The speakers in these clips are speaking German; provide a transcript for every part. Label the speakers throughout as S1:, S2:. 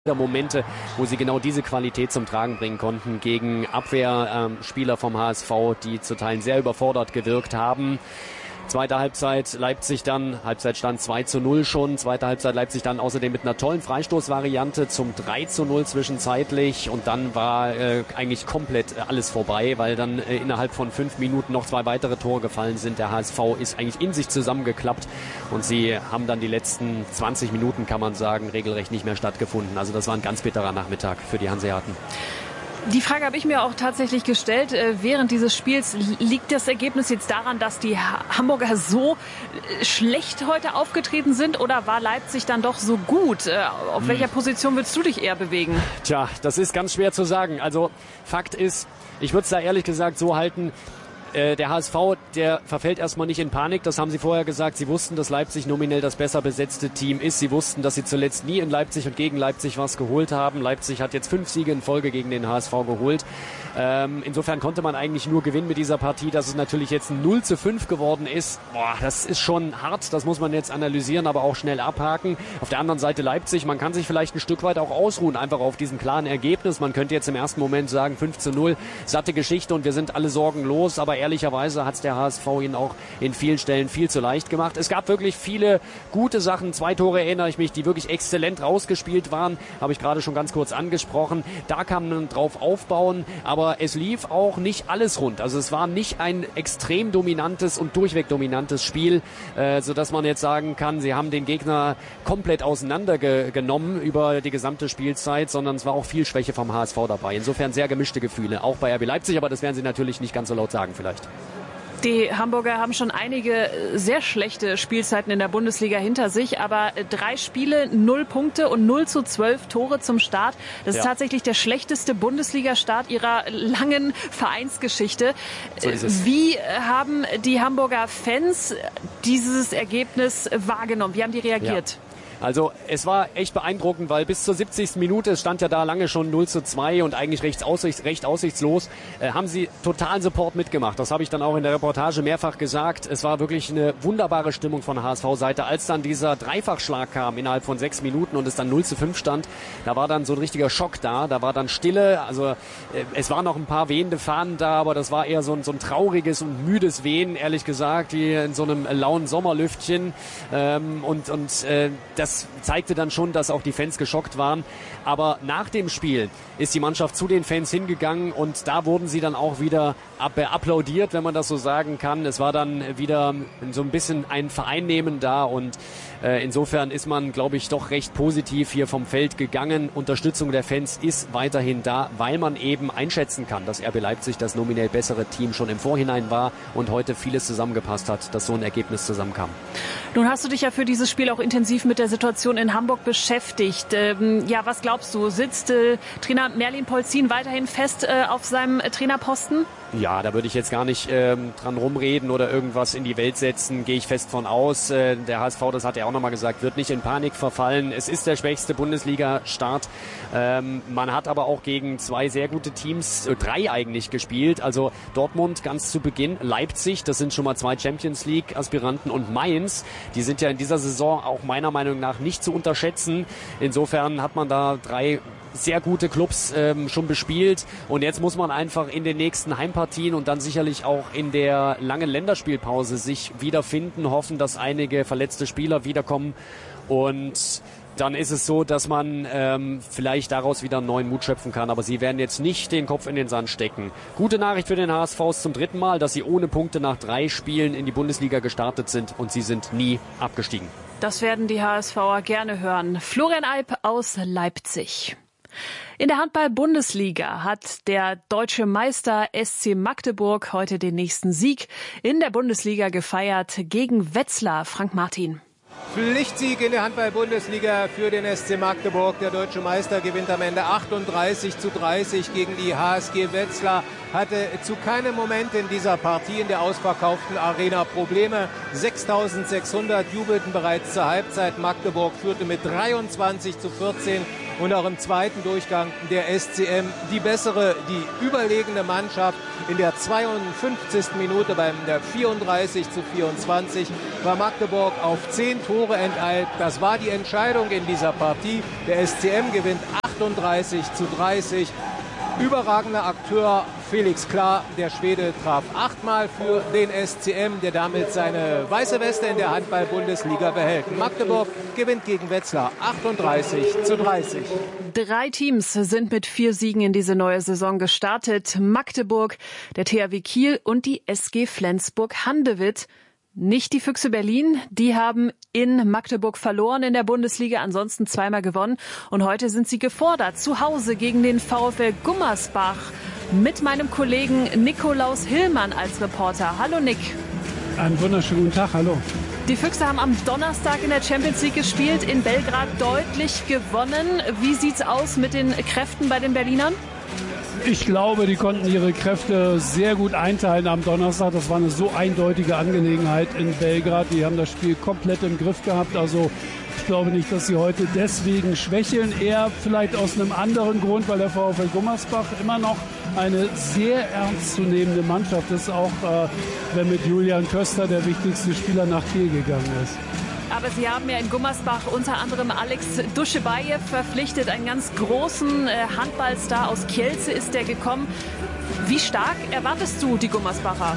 S1: Momente, wo sie genau diese Qualität zum Tragen bringen konnten gegen Abwehrspieler vom HSV, die zu Teilen sehr überfordert gewirkt haben. Zweite Halbzeit Leipzig dann, Halbzeitstand 2:0 schon. Zweite Halbzeit Leipzig dann außerdem mit einer tollen Freistoßvariante zum 3:0 zwischenzeitlich. Und dann war eigentlich komplett alles vorbei, weil dann innerhalb von 5 Minuten noch 2 weitere Tore gefallen sind. Der HSV ist eigentlich in sich zusammengeklappt und sie haben dann die letzten 20 Minuten, kann man sagen, regelrecht nicht mehr stattgefunden. Also das war ein ganz bitterer Nachmittag für die Hanseaten.
S2: Die Frage habe ich mir auch tatsächlich gestellt während dieses Spiels. Liegt das Ergebnis jetzt daran, dass die Hamburger so schlecht heute aufgetreten sind, oder war Leipzig dann doch so gut? Auf welcher Position würdest du dich eher bewegen?
S1: Tja, das ist ganz schwer zu sagen. Also Fakt ist, ich würde es da ehrlich gesagt so halten, der HSV, der verfällt erstmal nicht in Panik. Das haben sie vorher gesagt. Sie wussten, dass Leipzig nominell das besser besetzte Team ist. Sie wussten, dass sie zuletzt nie in Leipzig und gegen Leipzig was geholt haben. Leipzig hat jetzt 5 Siege in Folge gegen den HSV geholt. Insofern konnte man eigentlich nur gewinnen mit dieser Partie. Dass es natürlich jetzt ein 0:5 geworden ist, das ist schon hart. Das muss man jetzt analysieren, aber auch schnell abhaken. Auf der anderen Seite Leipzig, man kann sich vielleicht ein Stück weit auch ausruhen, einfach auf diesem klaren Ergebnis. Man könnte jetzt im ersten Moment sagen, 5:0, satte Geschichte und wir sind alle sorgenlos. Aber ehrlicherweise hat es der HSV ihnen auch in vielen Stellen viel zu leicht gemacht. Es gab wirklich viele gute Sachen. 2 Tore erinnere ich mich, die wirklich exzellent rausgespielt waren. Habe ich gerade schon ganz kurz angesprochen. Da kann man drauf aufbauen. Aber es lief auch nicht alles rund. Also es war nicht ein extrem dominantes und durchweg dominantes Spiel, sodass man jetzt sagen kann, sie haben den Gegner komplett auseinandergenommen über die gesamte Spielzeit, sondern es war auch viel Schwäche vom HSV dabei. Insofern sehr gemischte Gefühle, auch bei RB Leipzig, aber das werden sie natürlich nicht ganz so laut sagen vielleicht.
S2: Die Hamburger haben schon einige sehr schlechte Spielzeiten in der Bundesliga hinter sich, aber 3 Spiele, 0 Punkte und 0:12 Tore zum Start. Das ist tatsächlich der schlechteste Bundesliga-Start ihrer langen Vereinsgeschichte. So ist es. Wie haben die Hamburger Fans dieses Ergebnis wahrgenommen? Wie haben die reagiert?
S1: Ja. Also es war echt beeindruckend, weil bis zur 70. Minute, es stand ja da lange schon 0:2 und eigentlich recht aussichtslos, haben sie totalen Support mitgemacht. Das habe ich dann auch in der Reportage mehrfach gesagt. Es war wirklich eine wunderbare Stimmung von HSV-Seite. Als dann dieser Dreifachschlag kam innerhalb von 6 Minuten und es dann 0:5 stand, da war dann so ein richtiger Schock da. Da war dann Stille. Also es waren noch ein paar wehende Fahnen da, aber das war eher so ein trauriges und müdes Wehen, ehrlich gesagt, wie in so einem lauen Sommerlüftchen. Das zeigte dann schon, dass auch die Fans geschockt waren. Aber nach dem Spiel ist die Mannschaft zu den Fans hingegangen und da wurden sie dann auch wieder applaudiert, wenn man das so sagen kann. Es war dann wieder so ein bisschen ein Vereinnehmen da und insofern ist man, glaube ich, doch recht positiv hier vom Feld gegangen. Unterstützung der Fans ist weiterhin da, weil man eben einschätzen kann, dass RB Leipzig das nominell bessere Team schon im Vorhinein war und heute vieles zusammengepasst hat, dass so ein Ergebnis zusammenkam.
S2: Nun hast du dich ja für dieses Spiel auch intensiv mit der Situation in Hamburg beschäftigt. Was glaubst du? Sitzt Trainer Merlin Polzin weiterhin fest auf seinem Trainerposten?
S1: Ja, da würde ich jetzt gar nicht dran rumreden oder irgendwas in die Welt setzen, gehe ich fest von aus. Der HSV, das hat er auch nochmal gesagt, wird nicht in Panik verfallen. Es ist der schwächste Bundesliga-Start. Man hat aber auch gegen 2 sehr gute Teams, 3 eigentlich gespielt. Also Dortmund ganz zu Beginn, Leipzig, das sind schon mal 2 Champions League-Aspiranten und Mainz. Die sind ja in dieser Saison auch meiner Meinung nach nicht zu unterschätzen. Insofern hat man da 3 sehr gute Clubs schon bespielt und jetzt muss man einfach in den nächsten Heimpartien und dann sicherlich auch in der langen Länderspielpause sich wiederfinden, hoffen, dass einige verletzte Spieler wiederkommen und dann ist es so, dass man vielleicht daraus wieder einen neuen Mut schöpfen kann, aber sie werden jetzt nicht den Kopf in den Sand stecken. Gute Nachricht für den HSV ist zum 3. Mal, dass sie ohne Punkte nach 3 Spielen in die Bundesliga gestartet sind und sie sind nie abgestiegen.
S2: Das werden die HSVer gerne hören. Florian Alp aus Leipzig. In der Handball-Bundesliga hat der deutsche Meister SC Magdeburg heute den nächsten Sieg in der Bundesliga gefeiert gegen Wetzlar. Frank Martin.
S3: Pflichtsieg in der Handball-Bundesliga für den SC Magdeburg. Der deutsche Meister gewinnt am Ende 38:30 gegen die HSG Wetzlar. Hatte zu keinem Moment in dieser Partie in der ausverkauften Arena Probleme. 6.600 jubelten bereits zur Halbzeit. Magdeburg führte mit 23:14 und auch im zweiten Durchgang der SCM die bessere, die überlegene Mannschaft. In der 52. Minute beim 34:24 war Magdeburg auf 10 Tore enteilt. Das war die Entscheidung in dieser Partie. Der SCM gewinnt 38:30. Überragender Akteur Felix Klar, der Schwede, traf 8-mal für den SCM, der damit seine weiße Weste in der Handball-Bundesliga behält. Magdeburg gewinnt gegen Wetzlar 38:30.
S2: 3 Teams sind mit 4 Siegen in diese neue Saison gestartet. Magdeburg, der THW Kiel und die SG Flensburg-Handewitt. Nicht die Füchse Berlin, die haben in Magdeburg verloren in der Bundesliga, ansonsten 2-mal gewonnen. Und heute sind sie gefordert, zu Hause gegen den VfL Gummersbach. Mit meinem Kollegen Nikolaus Hillmann als Reporter. Hallo Nick.
S4: Einen wunderschönen guten Tag, hallo.
S2: Die Füchse haben am Donnerstag in der Champions League gespielt, in Belgrad deutlich gewonnen. Wie sieht's aus mit den Kräften bei den Berlinern?
S4: Ich glaube, die konnten ihre Kräfte sehr gut einteilen am Donnerstag. Das war eine so eindeutige Angelegenheit in Belgrad. Die haben das Spiel komplett im Griff gehabt. Also ich glaube nicht, dass sie heute deswegen schwächeln. Eher vielleicht aus einem anderen Grund, weil der VfL Gummersbach immer noch eine sehr ernstzunehmende Mannschaft ist, auch wenn mit Julian Köster der wichtigste Spieler nach Kiel gegangen ist.
S2: Aber Sie haben ja in Gummersbach unter anderem Alex Duschebaev verpflichtet, einen ganz großen Handballstar aus Kielce ist der gekommen. Wie stark erwartest du die Gummersbacher?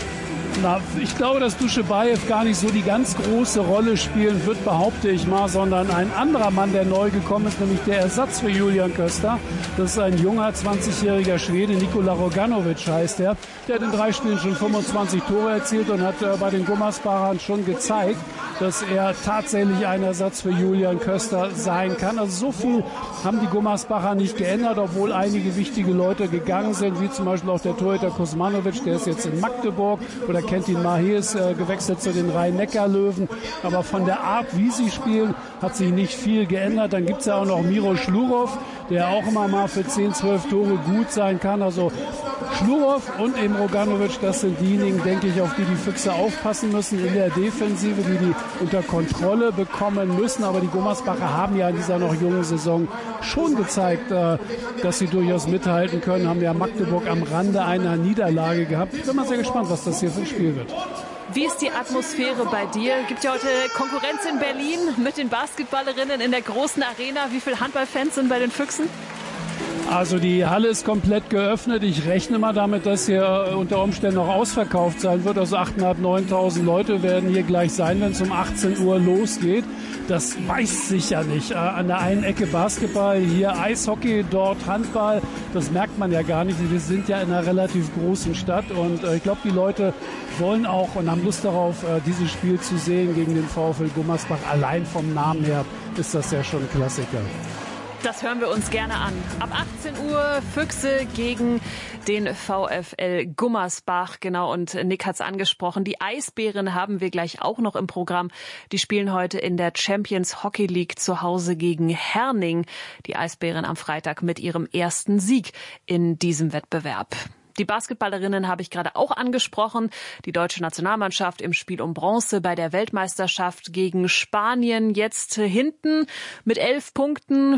S4: Na, ich glaube, dass Duschebaev gar nicht so die ganz große Rolle spielen wird, behaupte ich mal, sondern ein anderer Mann, der neu gekommen ist, nämlich der Ersatz für Julian Köster. Das ist ein junger, 20-jähriger Schwede, Nikola Roganovic heißt er. Der hat in 3 Spielen schon 25 Tore erzielt und hat bei den Gummersbachern schon gezeigt, dass er tatsächlich ein Ersatz für Julian Köster sein kann. Also so viel haben die Gummersbacher nicht geändert, obwohl einige wichtige Leute gegangen sind, wie zum Beispiel auch der Torhüter Kuzmanovic, der ist jetzt in Magdeburg, oder Kentin Mahir ist gewechselt zu den Rhein-Neckar-Löwen. Aber von der Art, wie sie spielen, hat sich nicht viel geändert. Dann gibt es ja auch noch Miro Schlurov, der auch immer mal für 10, 12 Tore gut sein kann. Also Schlurov und eben Roganovic, das sind diejenigen, denke ich, auf die die Füchse aufpassen müssen in der Defensive, die unter Kontrolle bekommen müssen. Aber die Gummersbacher haben ja in dieser noch jungen Saison schon gezeigt, dass sie durchaus mithalten können. Haben ja Magdeburg am Rande einer Niederlage gehabt. Ich bin mal sehr gespannt, was das hier für ein Spiel wird.
S2: Wie ist die Atmosphäre bei dir? Gibt ja heute Konkurrenz in Berlin mit den Basketballerinnen in der großen Arena. Wie viele Handballfans sind bei den Füchsen?
S4: Also die Halle ist komplett geöffnet. Ich rechne mal damit, dass hier unter Umständen noch ausverkauft sein wird. Also 8.500, 9.000 Leute werden hier gleich sein, wenn es um 18 Uhr losgeht. Das weiß sich ja nicht. An der einen Ecke Basketball, hier Eishockey, dort Handball. Das merkt man ja gar nicht. Wir sind ja in einer relativ großen Stadt und ich glaube, die Leute wollen auch und haben Lust darauf, dieses Spiel zu sehen gegen den VfL Gummersbach. Allein vom Namen her ist das ja schon ein Klassiker.
S2: Das hören wir uns gerne an. Ab 18 Uhr Füchse gegen den VfL Gummersbach. Genau, und Nick hat's angesprochen. Die Eisbären haben wir gleich auch noch im Programm. Die spielen heute in der Champions Hockey League zu Hause gegen Herning. Die Eisbären am Freitag mit ihrem ersten Sieg in diesem Wettbewerb. Die Basketballerinnen habe ich gerade auch angesprochen. Die deutsche Nationalmannschaft im Spiel um Bronze bei der Weltmeisterschaft gegen Spanien jetzt hinten mit 11 Punkten.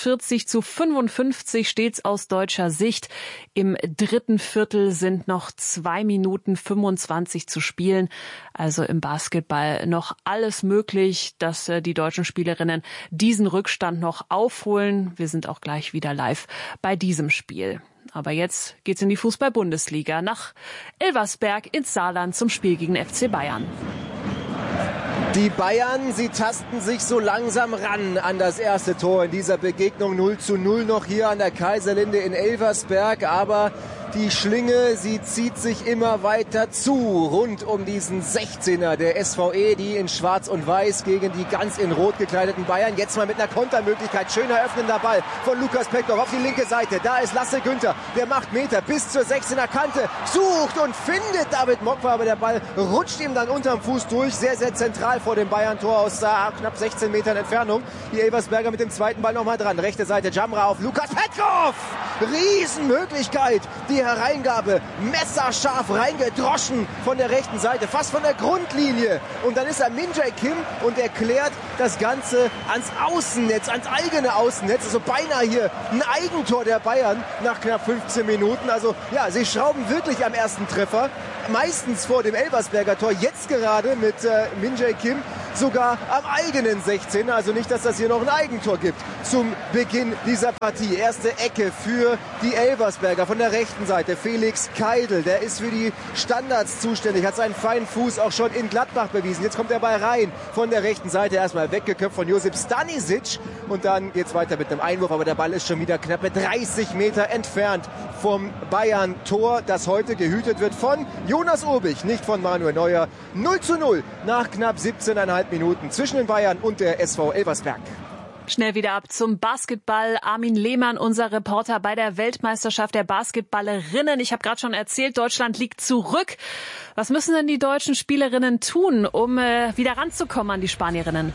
S2: 44:55 steht's aus deutscher Sicht. Im dritten Viertel sind noch 2 Minuten 25 zu spielen. Also im Basketball noch alles möglich, dass die deutschen Spielerinnen diesen Rückstand noch aufholen. Wir sind auch gleich wieder live bei diesem Spiel. Aber jetzt geht's in die Fußball-Bundesliga nach Elversberg ins Saarland zum Spiel gegen FC Bayern.
S5: Die Bayern, sie tasten sich so langsam ran an das erste Tor in dieser Begegnung. 0:0 noch hier an der Kaiserlinde in Elversberg, aber die Schlinge, sie zieht sich immer weiter zu, rund um diesen 16er der SVE, die in Schwarz und Weiß gegen die ganz in Rot gekleideten Bayern. Jetzt mal mit einer Kontermöglichkeit, schöner öffnender Ball von Lukas Pektor auf die linke Seite. Da ist Lasse Günther, der macht Meter bis zur 16er Kante, sucht und findet David Mokwa, aber der Ball rutscht ihm dann unterm Fuß durch, sehr, sehr zentral vor dem Bayern-Tor aus knapp 16 Metern Entfernung. Die Elversberger mit dem zweiten Ball nochmal dran, rechte Seite Jamra auf Lukas Petrov, Riesenmöglichkeit, die Hereingabe, messerscharf reingedroschen von der rechten Seite, fast von der Grundlinie. Und dann ist er Min Jae Kim und er klärt das Ganze ans Außennetz, ans eigene Außennetz. Also beinahe hier ein Eigentor der Bayern nach knapp 15 Minuten. Also ja, sie schrauben wirklich am ersten Treffer. Meistens vor dem Elversberger Tor, jetzt gerade mit Min-Jae Kim sogar am eigenen 16er. Also nicht, dass das hier noch ein Eigentor gibt zum Beginn dieser Partie. Erste Ecke für die Elversberger von der rechten Seite. Felix Keidl, der ist für die Standards zuständig, hat seinen feinen Fuß auch schon in Gladbach bewiesen. Jetzt kommt der Ball rein von der rechten Seite, erstmal weggeköpft von Josip Stanisic und dann geht's weiter mit einem Einwurf, aber der Ball ist schon wieder knappe 30 Meter entfernt vom Bayern-Tor, das heute gehütet wird von Jonas Urbich, nicht von Manuel Neuer. 0:0 nach knapp 17,5 Minuten zwischen den Bayern und der SV Elversberg.
S2: Schnell wieder ab zum Basketball. Armin Lehmann, unser Reporter bei der Weltmeisterschaft der Basketballerinnen. Ich habe gerade schon erzählt, Deutschland liegt zurück. Was müssen denn die deutschen Spielerinnen tun, um wieder ranzukommen an die Spanierinnen?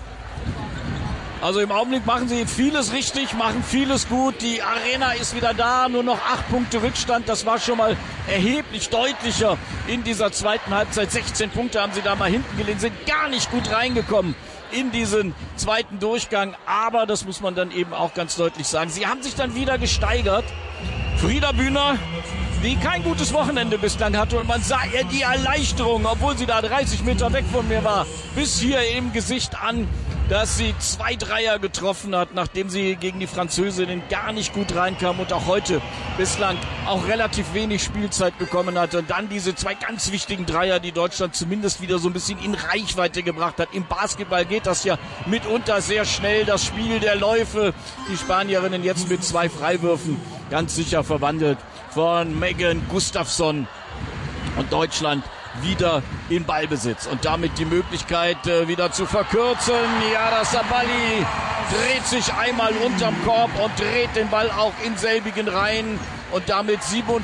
S6: Also im Augenblick machen sie vieles richtig, machen vieles gut. Die Arena ist wieder da, nur noch 8 Punkte Rückstand. Das war schon mal erheblich deutlicher in dieser zweiten Halbzeit. 16 Punkte haben sie da mal hinten gelegen, sind gar nicht gut reingekommen in diesen zweiten Durchgang. Aber das muss man dann eben auch ganz deutlich sagen. Sie haben sich dann wieder gesteigert. Frieda Bühner, die kein gutes Wochenende bislang hatte. Und man sah ihr die Erleichterung, obwohl sie da 30 Meter weg von mir war, bis hier im Gesicht an, dass sie 2 Dreier getroffen hat, nachdem sie gegen die Französinnen gar nicht gut reinkam und auch heute bislang auch relativ wenig Spielzeit bekommen hatte. Und dann diese 2 ganz wichtigen Dreier, die Deutschland zumindest wieder so ein bisschen in Reichweite gebracht hat. Im Basketball geht das ja mitunter sehr schnell, das Spiel der Läufe. Die Spanierinnen jetzt mit 2 Freiwürfen ganz sicher verwandelt von Megan Gustafsson und Deutschland wieder in Ballbesitz und damit die Möglichkeit wieder zu verkürzen. Yara Sabali dreht sich einmal unterm Korb und dreht den Ball auch in selbigen rein und damit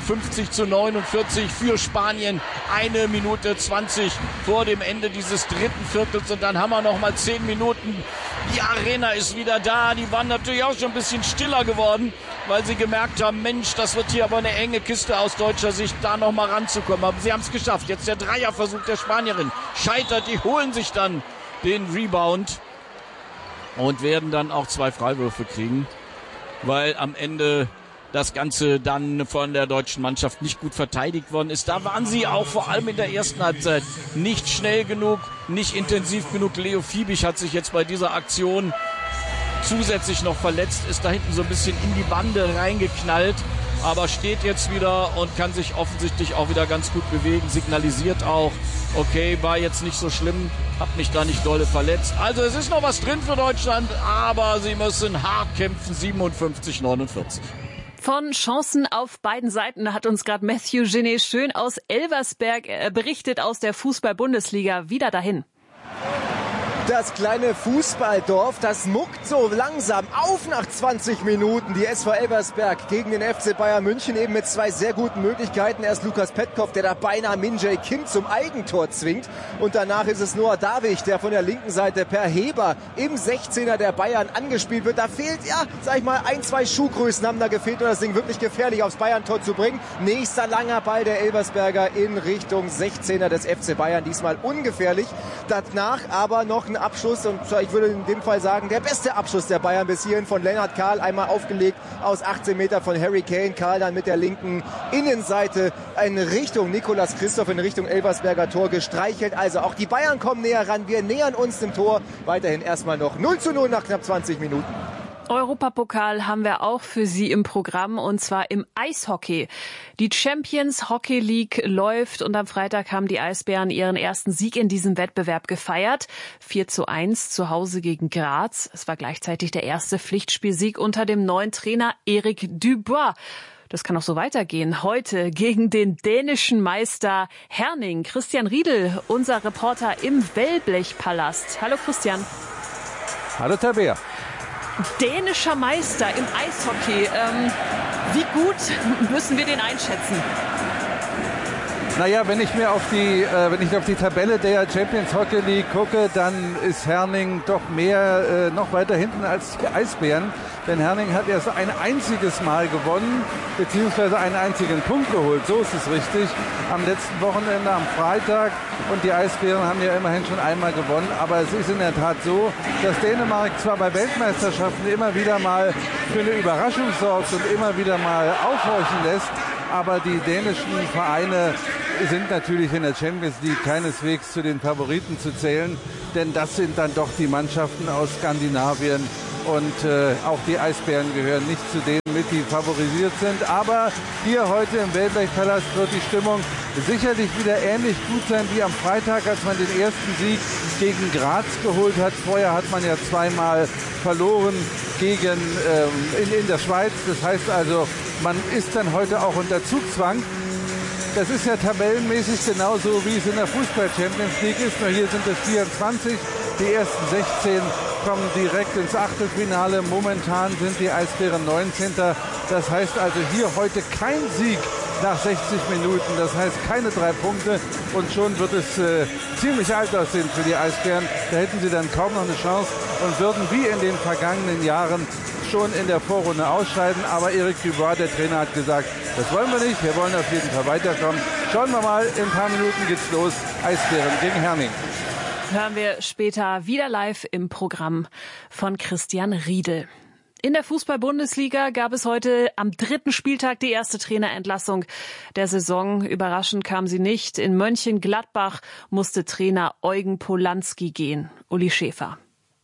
S6: 57:49 für Spanien. 1 Minute 20 vor dem Ende dieses dritten Viertels und dann haben wir noch mal 10 Minuten. Die Arena ist wieder da. Die waren natürlich auch schon ein bisschen stiller geworden, weil sie gemerkt haben, Mensch, das wird hier aber eine enge Kiste aus deutscher Sicht, da noch mal ranzukommen. Aber sie haben es geschafft. Jetzt der Dreierversuch der Spanierin scheitert. Die holen sich dann den Rebound und werden dann auch 2 Freiwürfe kriegen, weil am Ende das Ganze dann von der deutschen Mannschaft nicht gut verteidigt worden ist. Da waren sie auch vor allem in der ersten Halbzeit nicht schnell genug, nicht intensiv genug. Leo Fiebig hat sich jetzt bei dieser Aktion zusätzlich noch verletzt, ist da hinten so ein bisschen in die Bande reingeknallt, aber steht jetzt wieder und kann sich offensichtlich auch wieder ganz gut bewegen, signalisiert auch, okay, war jetzt nicht so schlimm, hab mich da nicht dolle verletzt. Also es ist noch was drin für Deutschland, aber sie müssen hart kämpfen, 57:49.
S2: Von Chancen auf beiden Seiten hat uns gerade Matthew Genet schön aus Elversberg berichtet, aus der Fußball-Bundesliga. Wieder dahin.
S5: Das kleine Fußballdorf, das muckt so langsam auf nach 20 Minuten. Die SV Elversberg gegen den FC Bayern München eben mit 2 sehr guten Möglichkeiten. Erst Lukas Petkov, der da beinahe Min-Jae Kim zum Eigentor zwingt. Und danach ist es Noah Davig, der von der linken Seite per Heber im 16er der Bayern angespielt wird. Da fehlt, ja, sag ich mal, 1, 2 Schuhgrößen haben da gefehlt, um das Ding wirklich gefährlich aufs Bayern-Tor zu bringen. Nächster langer Ball der Elversberger in Richtung 16er des FC Bayern. Diesmal ungefährlich. Danach aber noch ein Abschluss und ich würde in dem Fall sagen, der beste Abschluss der Bayern bis hierhin von Lennart Kahl, einmal aufgelegt aus 18 Meter von Harry Kane. Kahl dann mit der linken Innenseite in Richtung Nicolas Christoph, in Richtung Elversberger Tor gestreichelt. Also auch die Bayern kommen näher ran, wir nähern uns dem Tor. Weiterhin erstmal noch 0:0 nach knapp 20 Minuten.
S2: Europapokal haben wir auch für Sie im Programm und zwar im Eishockey. Die Champions Hockey League läuft und am Freitag haben die Eisbären ihren ersten Sieg in diesem Wettbewerb gefeiert. 4:1 zu Hause gegen Graz. Es war gleichzeitig der erste Pflichtspielsieg unter dem neuen Trainer Eric Dubois. Das kann auch so weitergehen. Heute gegen den dänischen Meister Herning. Christian Riedel, unser Reporter im Wellblechpalast. Hallo Christian.
S7: Hallo Tabea.
S2: Dänischer Meister im Eishockey. Wie gut müssen wir den einschätzen?
S7: Naja, wenn ich auf die Tabelle der Champions Hockey League gucke, dann ist Herning doch noch weiter hinten als die Eisbären. Denn Herning hat erst ein einziges Mal gewonnen, beziehungsweise einen einzigen Punkt geholt. So ist es richtig. Am letzten Wochenende, am Freitag. Und die Eisbären haben ja immerhin schon einmal gewonnen. Aber es ist in der Tat so, dass Dänemark zwar bei Weltmeisterschaften immer wieder mal für eine Überraschung sorgt und immer wieder mal aufhorchen lässt, aber die dänischen Vereine sind natürlich in der Champions League keineswegs zu den Favoriten zu zählen, denn das sind dann doch die Mannschaften aus Skandinavien und auch die Eisbären gehören nicht zu denen mit, die favorisiert sind. Aber hier heute im Wellblechpalast wird die Stimmung sicherlich wieder ähnlich gut sein wie am Freitag, als man den ersten Sieg gegen Graz geholt hat. Vorher hat man ja zweimal verloren in der Schweiz. Das heißt also, man ist dann heute auch unter Zugzwang. Das ist ja tabellenmäßig genauso, wie es in der Fußball-Champions League ist. Nur hier sind es 24. Die ersten 16 kommen direkt ins Achtelfinale. Momentan sind die Eisbären 19. Das heißt also hier heute kein Sieg nach 60 Minuten. Das heißt keine 3 Punkte. Und schon wird es ziemlich alt aussehen für die Eisbären. Da hätten sie dann kaum noch eine Chance und würden wie in den vergangenen Jahren schon in der Vorrunde ausscheiden. Aber Eric Dubois, der Trainer, hat gesagt, das wollen wir nicht. Wir wollen auf jeden Fall weiterkommen. Schauen wir mal, in ein paar Minuten geht's los. Eisbären gegen Herning.
S2: Hören wir später wieder live im Programm von Christian Riedel. In der Fußball-Bundesliga gab es heute am 3. Spieltag die erste Trainerentlassung der Saison. Überraschend kam sie nicht. In Mönchengladbach musste Trainer Eugen Polanski gehen. Uli Schäfer.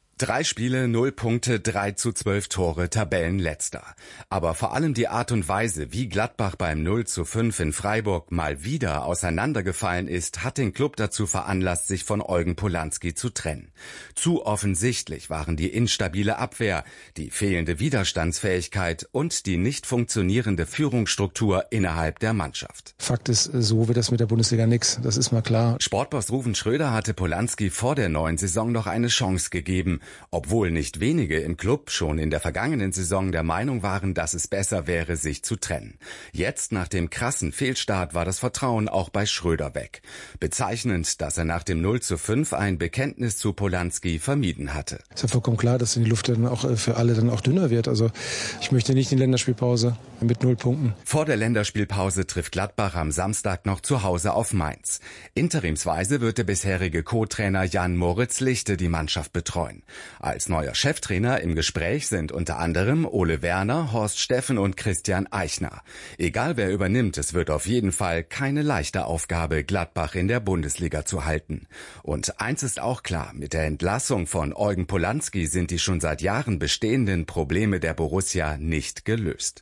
S8: 3 Spiele, 0 Punkte, 3:12 Tore, Tabellenletzter. Aber vor allem die Art und Weise, wie Gladbach beim 0:5 in Freiburg mal wieder auseinandergefallen ist, hat den Klub dazu veranlasst, sich von Eugen Polanski zu trennen. Zu offensichtlich waren die instabile Abwehr, die fehlende Widerstandsfähigkeit und die nicht funktionierende Führungsstruktur innerhalb der Mannschaft.
S9: Fakt ist, so wird das mit der Bundesliga nix, das ist mal klar.
S8: Sportboss Ruven Schröder hatte Polanski vor der neuen Saison noch eine Chance gegeben, obwohl nicht wenige im Club schon in der vergangenen Saison der Meinung waren, dass es besser wäre, sich zu trennen. Jetzt, nach dem krassen Fehlstart, war das Vertrauen auch bei Schröder weg. Bezeichnend, dass er nach dem 0:5 ein Bekenntnis zu Polanski vermieden hatte.
S9: Es ist ja vollkommen klar, dass die Luft dann auch für alle dann auch dünner wird. Also ich möchte nicht in die Länderspielpause mit 0 Punkten.
S8: Vor der Länderspielpause trifft Gladbach am Samstag noch zu Hause auf Mainz. Interimsweise wird der bisherige Co-Trainer Jan Moritz Lichte die Mannschaft betreuen. Als neuer Cheftrainer im Gespräch sind unter anderem Ole Werner, Horst Steffen und Christian Eichner. Egal wer übernimmt, es wird auf jeden Fall keine leichte Aufgabe, Gladbach in der Bundesliga zu halten. Und eins ist auch klar, mit der Entlassung von Eugen Polanski sind die schon seit Jahren bestehenden Probleme der Borussia nicht gelöst.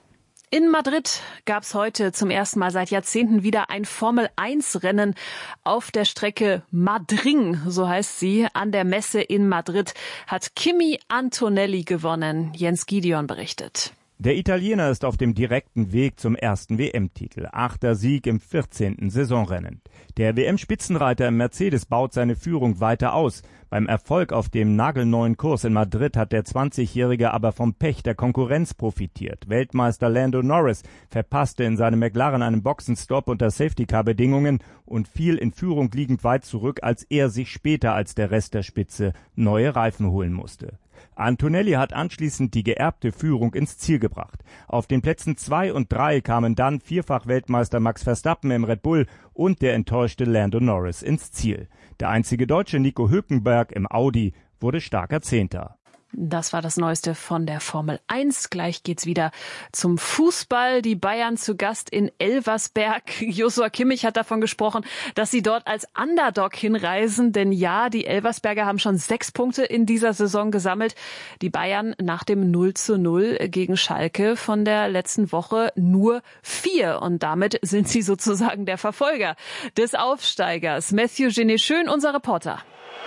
S2: In Madrid gab es heute zum ersten Mal seit Jahrzehnten wieder ein Formel-1-Rennen auf der Strecke Madring, so heißt sie. An der Messe in Madrid hat Kimi Antonelli gewonnen. Jens Gideon berichtet.
S10: Der Italiener ist auf dem direkten Weg zum ersten WM-Titel. 8. Sieg im 14. Saisonrennen. Der WM-Spitzenreiter im Mercedes baut seine Führung weiter aus. Beim Erfolg auf dem nagelneuen Kurs in Madrid hat der 20-Jährige aber vom Pech der Konkurrenz profitiert. Weltmeister Lando Norris verpasste in seinem McLaren einen Boxenstopp unter Safety-Car-Bedingungen und fiel in Führung liegend weit zurück, als er sich später als der Rest der Spitze neue Reifen holen musste. Antonelli hat anschließend die geerbte Führung ins Ziel gebracht. Auf den Plätzen 2 und 3 kamen dann Vierfach-Weltmeister Max Verstappen im Red Bull und der enttäuschte Lando Norris ins Ziel. Der einzige Deutsche Nico Hülkenberg im Audi wurde starker Zehnter.
S2: Das war das Neueste von der Formel 1. Gleich geht's wieder zum Fußball. Die Bayern zu Gast in Elversberg. Joshua Kimmich hat davon gesprochen, dass sie dort als Underdog hinreisen. Denn ja, die Elversberger haben schon 6 Punkte in dieser Saison gesammelt. Die Bayern nach dem 0:0 gegen Schalke von der letzten Woche nur 4. Und damit sind sie sozusagen der Verfolger des Aufsteigers. Matthew Genet-Schön, unser Reporter.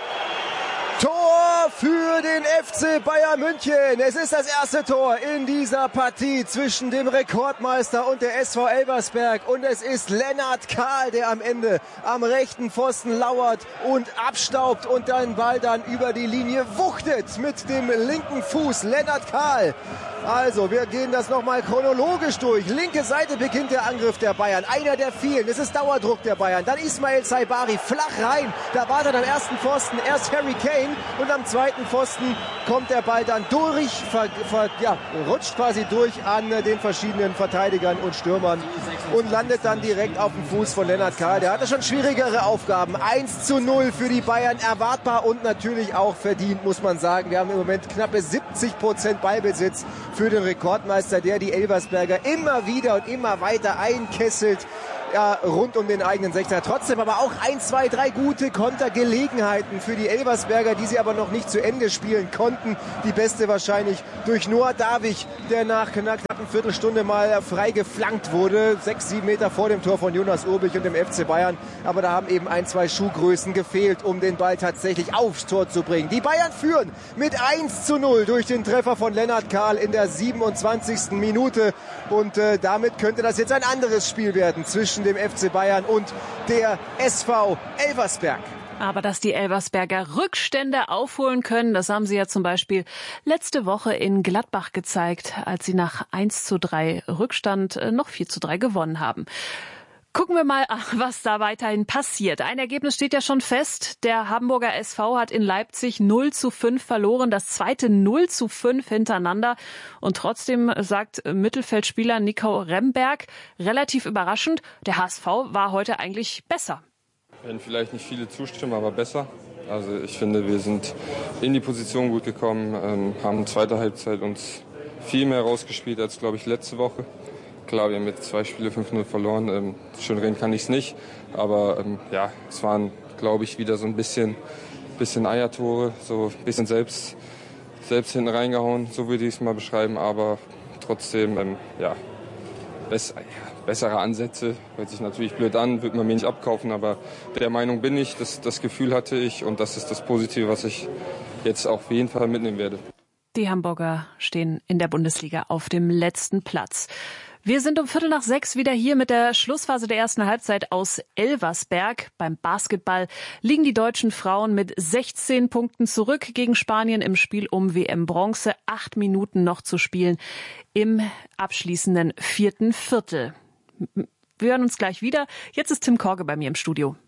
S5: Tor für den FC Bayern München. Es ist das erste Tor in dieser Partie zwischen dem Rekordmeister und der SV Elversberg. Und es ist Lennart Kahl, der am Ende am rechten Pfosten lauert und abstaubt und den Ball dann über die Linie wuchtet mit dem linken Fuß. Lennart Kahl, Also, wir gehen das nochmal chronologisch durch. Linke Seite beginnt der Angriff der Bayern. Einer der vielen. Es ist Dauerdruck der Bayern. Dann Ismail Saibari flach rein. Da war dann am ersten Pfosten erst Harry Kane und am zweiten Pfosten kommt der Ball dann durch, rutscht quasi durch an den verschiedenen Verteidigern und Stürmern und landet dann direkt auf dem Fuß von Lennart Kahl. Der hatte schon schwierigere Aufgaben. 1:0 für die Bayern. Erwartbar und natürlich auch verdient, muss man sagen. Wir haben im Moment knappe 70% Ballbesitz für den Rekordmeister, der die Elversberger immer wieder und immer weiter einkesselt. Ja, rund um den eigenen 16er. Trotzdem aber auch 1, 2, 3 gute Kontergelegenheiten für die Elversberger, die sie aber noch nicht zu Ende spielen konnten. Die beste wahrscheinlich durch Noah Davich, der nach knapp einer Viertelstunde mal frei geflankt wurde. 6, 7 Meter vor dem Tor von Jonas Urbich und dem FC Bayern. Aber da haben eben 1, 2 Schuhgrößen gefehlt, um den Ball tatsächlich aufs Tor zu bringen. Die Bayern führen mit 1:0 durch den Treffer von Lennart Kahl in der 27. Minute. Und damit könnte das jetzt ein anderes Spiel werden zwischen dem FC Bayern und der SV Elversberg.
S2: Aber dass die Elversberger Rückstände aufholen können, das haben sie ja zum Beispiel letzte Woche in Gladbach gezeigt, als sie nach 1:3 Rückstand noch 4:3 gewonnen haben. Gucken wir mal, was da weiterhin passiert. Ein Ergebnis steht ja schon fest. Der Hamburger SV hat in Leipzig 0:5 verloren. Das zweite 0:5 hintereinander. Und trotzdem sagt Mittelfeldspieler Nico Remberg, relativ überraschend, der HSV war heute eigentlich besser.
S11: Werden vielleicht nicht viele zustimmen, aber besser. Also ich finde, wir sind in die Position gut gekommen, haben zweite Halbzeit uns viel mehr rausgespielt als, glaube ich, letzte Woche. Klar, wir haben jetzt 2 Spiele 5:0 verloren. Schön reden kann ich es nicht. Aber es waren, glaube ich, wieder so ein bisschen Eiertore, so ein bisschen selbst hinten reingehauen, so würde ich es mal beschreiben. Aber trotzdem, bessere Ansätze. Hört sich natürlich blöd an, wird man mir nicht abkaufen. Aber der Meinung bin ich, das Gefühl hatte ich. Und das ist das Positive, was ich jetzt auf jeden Fall mitnehmen werde.
S2: Die Hamburger stehen in der Bundesliga auf dem letzten Platz. Wir sind um 5:45 wieder hier mit der Schlussphase der ersten Halbzeit aus Elversberg. Beim Basketball liegen die deutschen Frauen mit 16 Punkten zurück gegen Spanien im Spiel um WM-Bronze. 8 Minuten noch zu spielen im abschließenden 4. Viertel. Wir hören uns gleich wieder. Jetzt ist Tim Korge bei mir im Studio.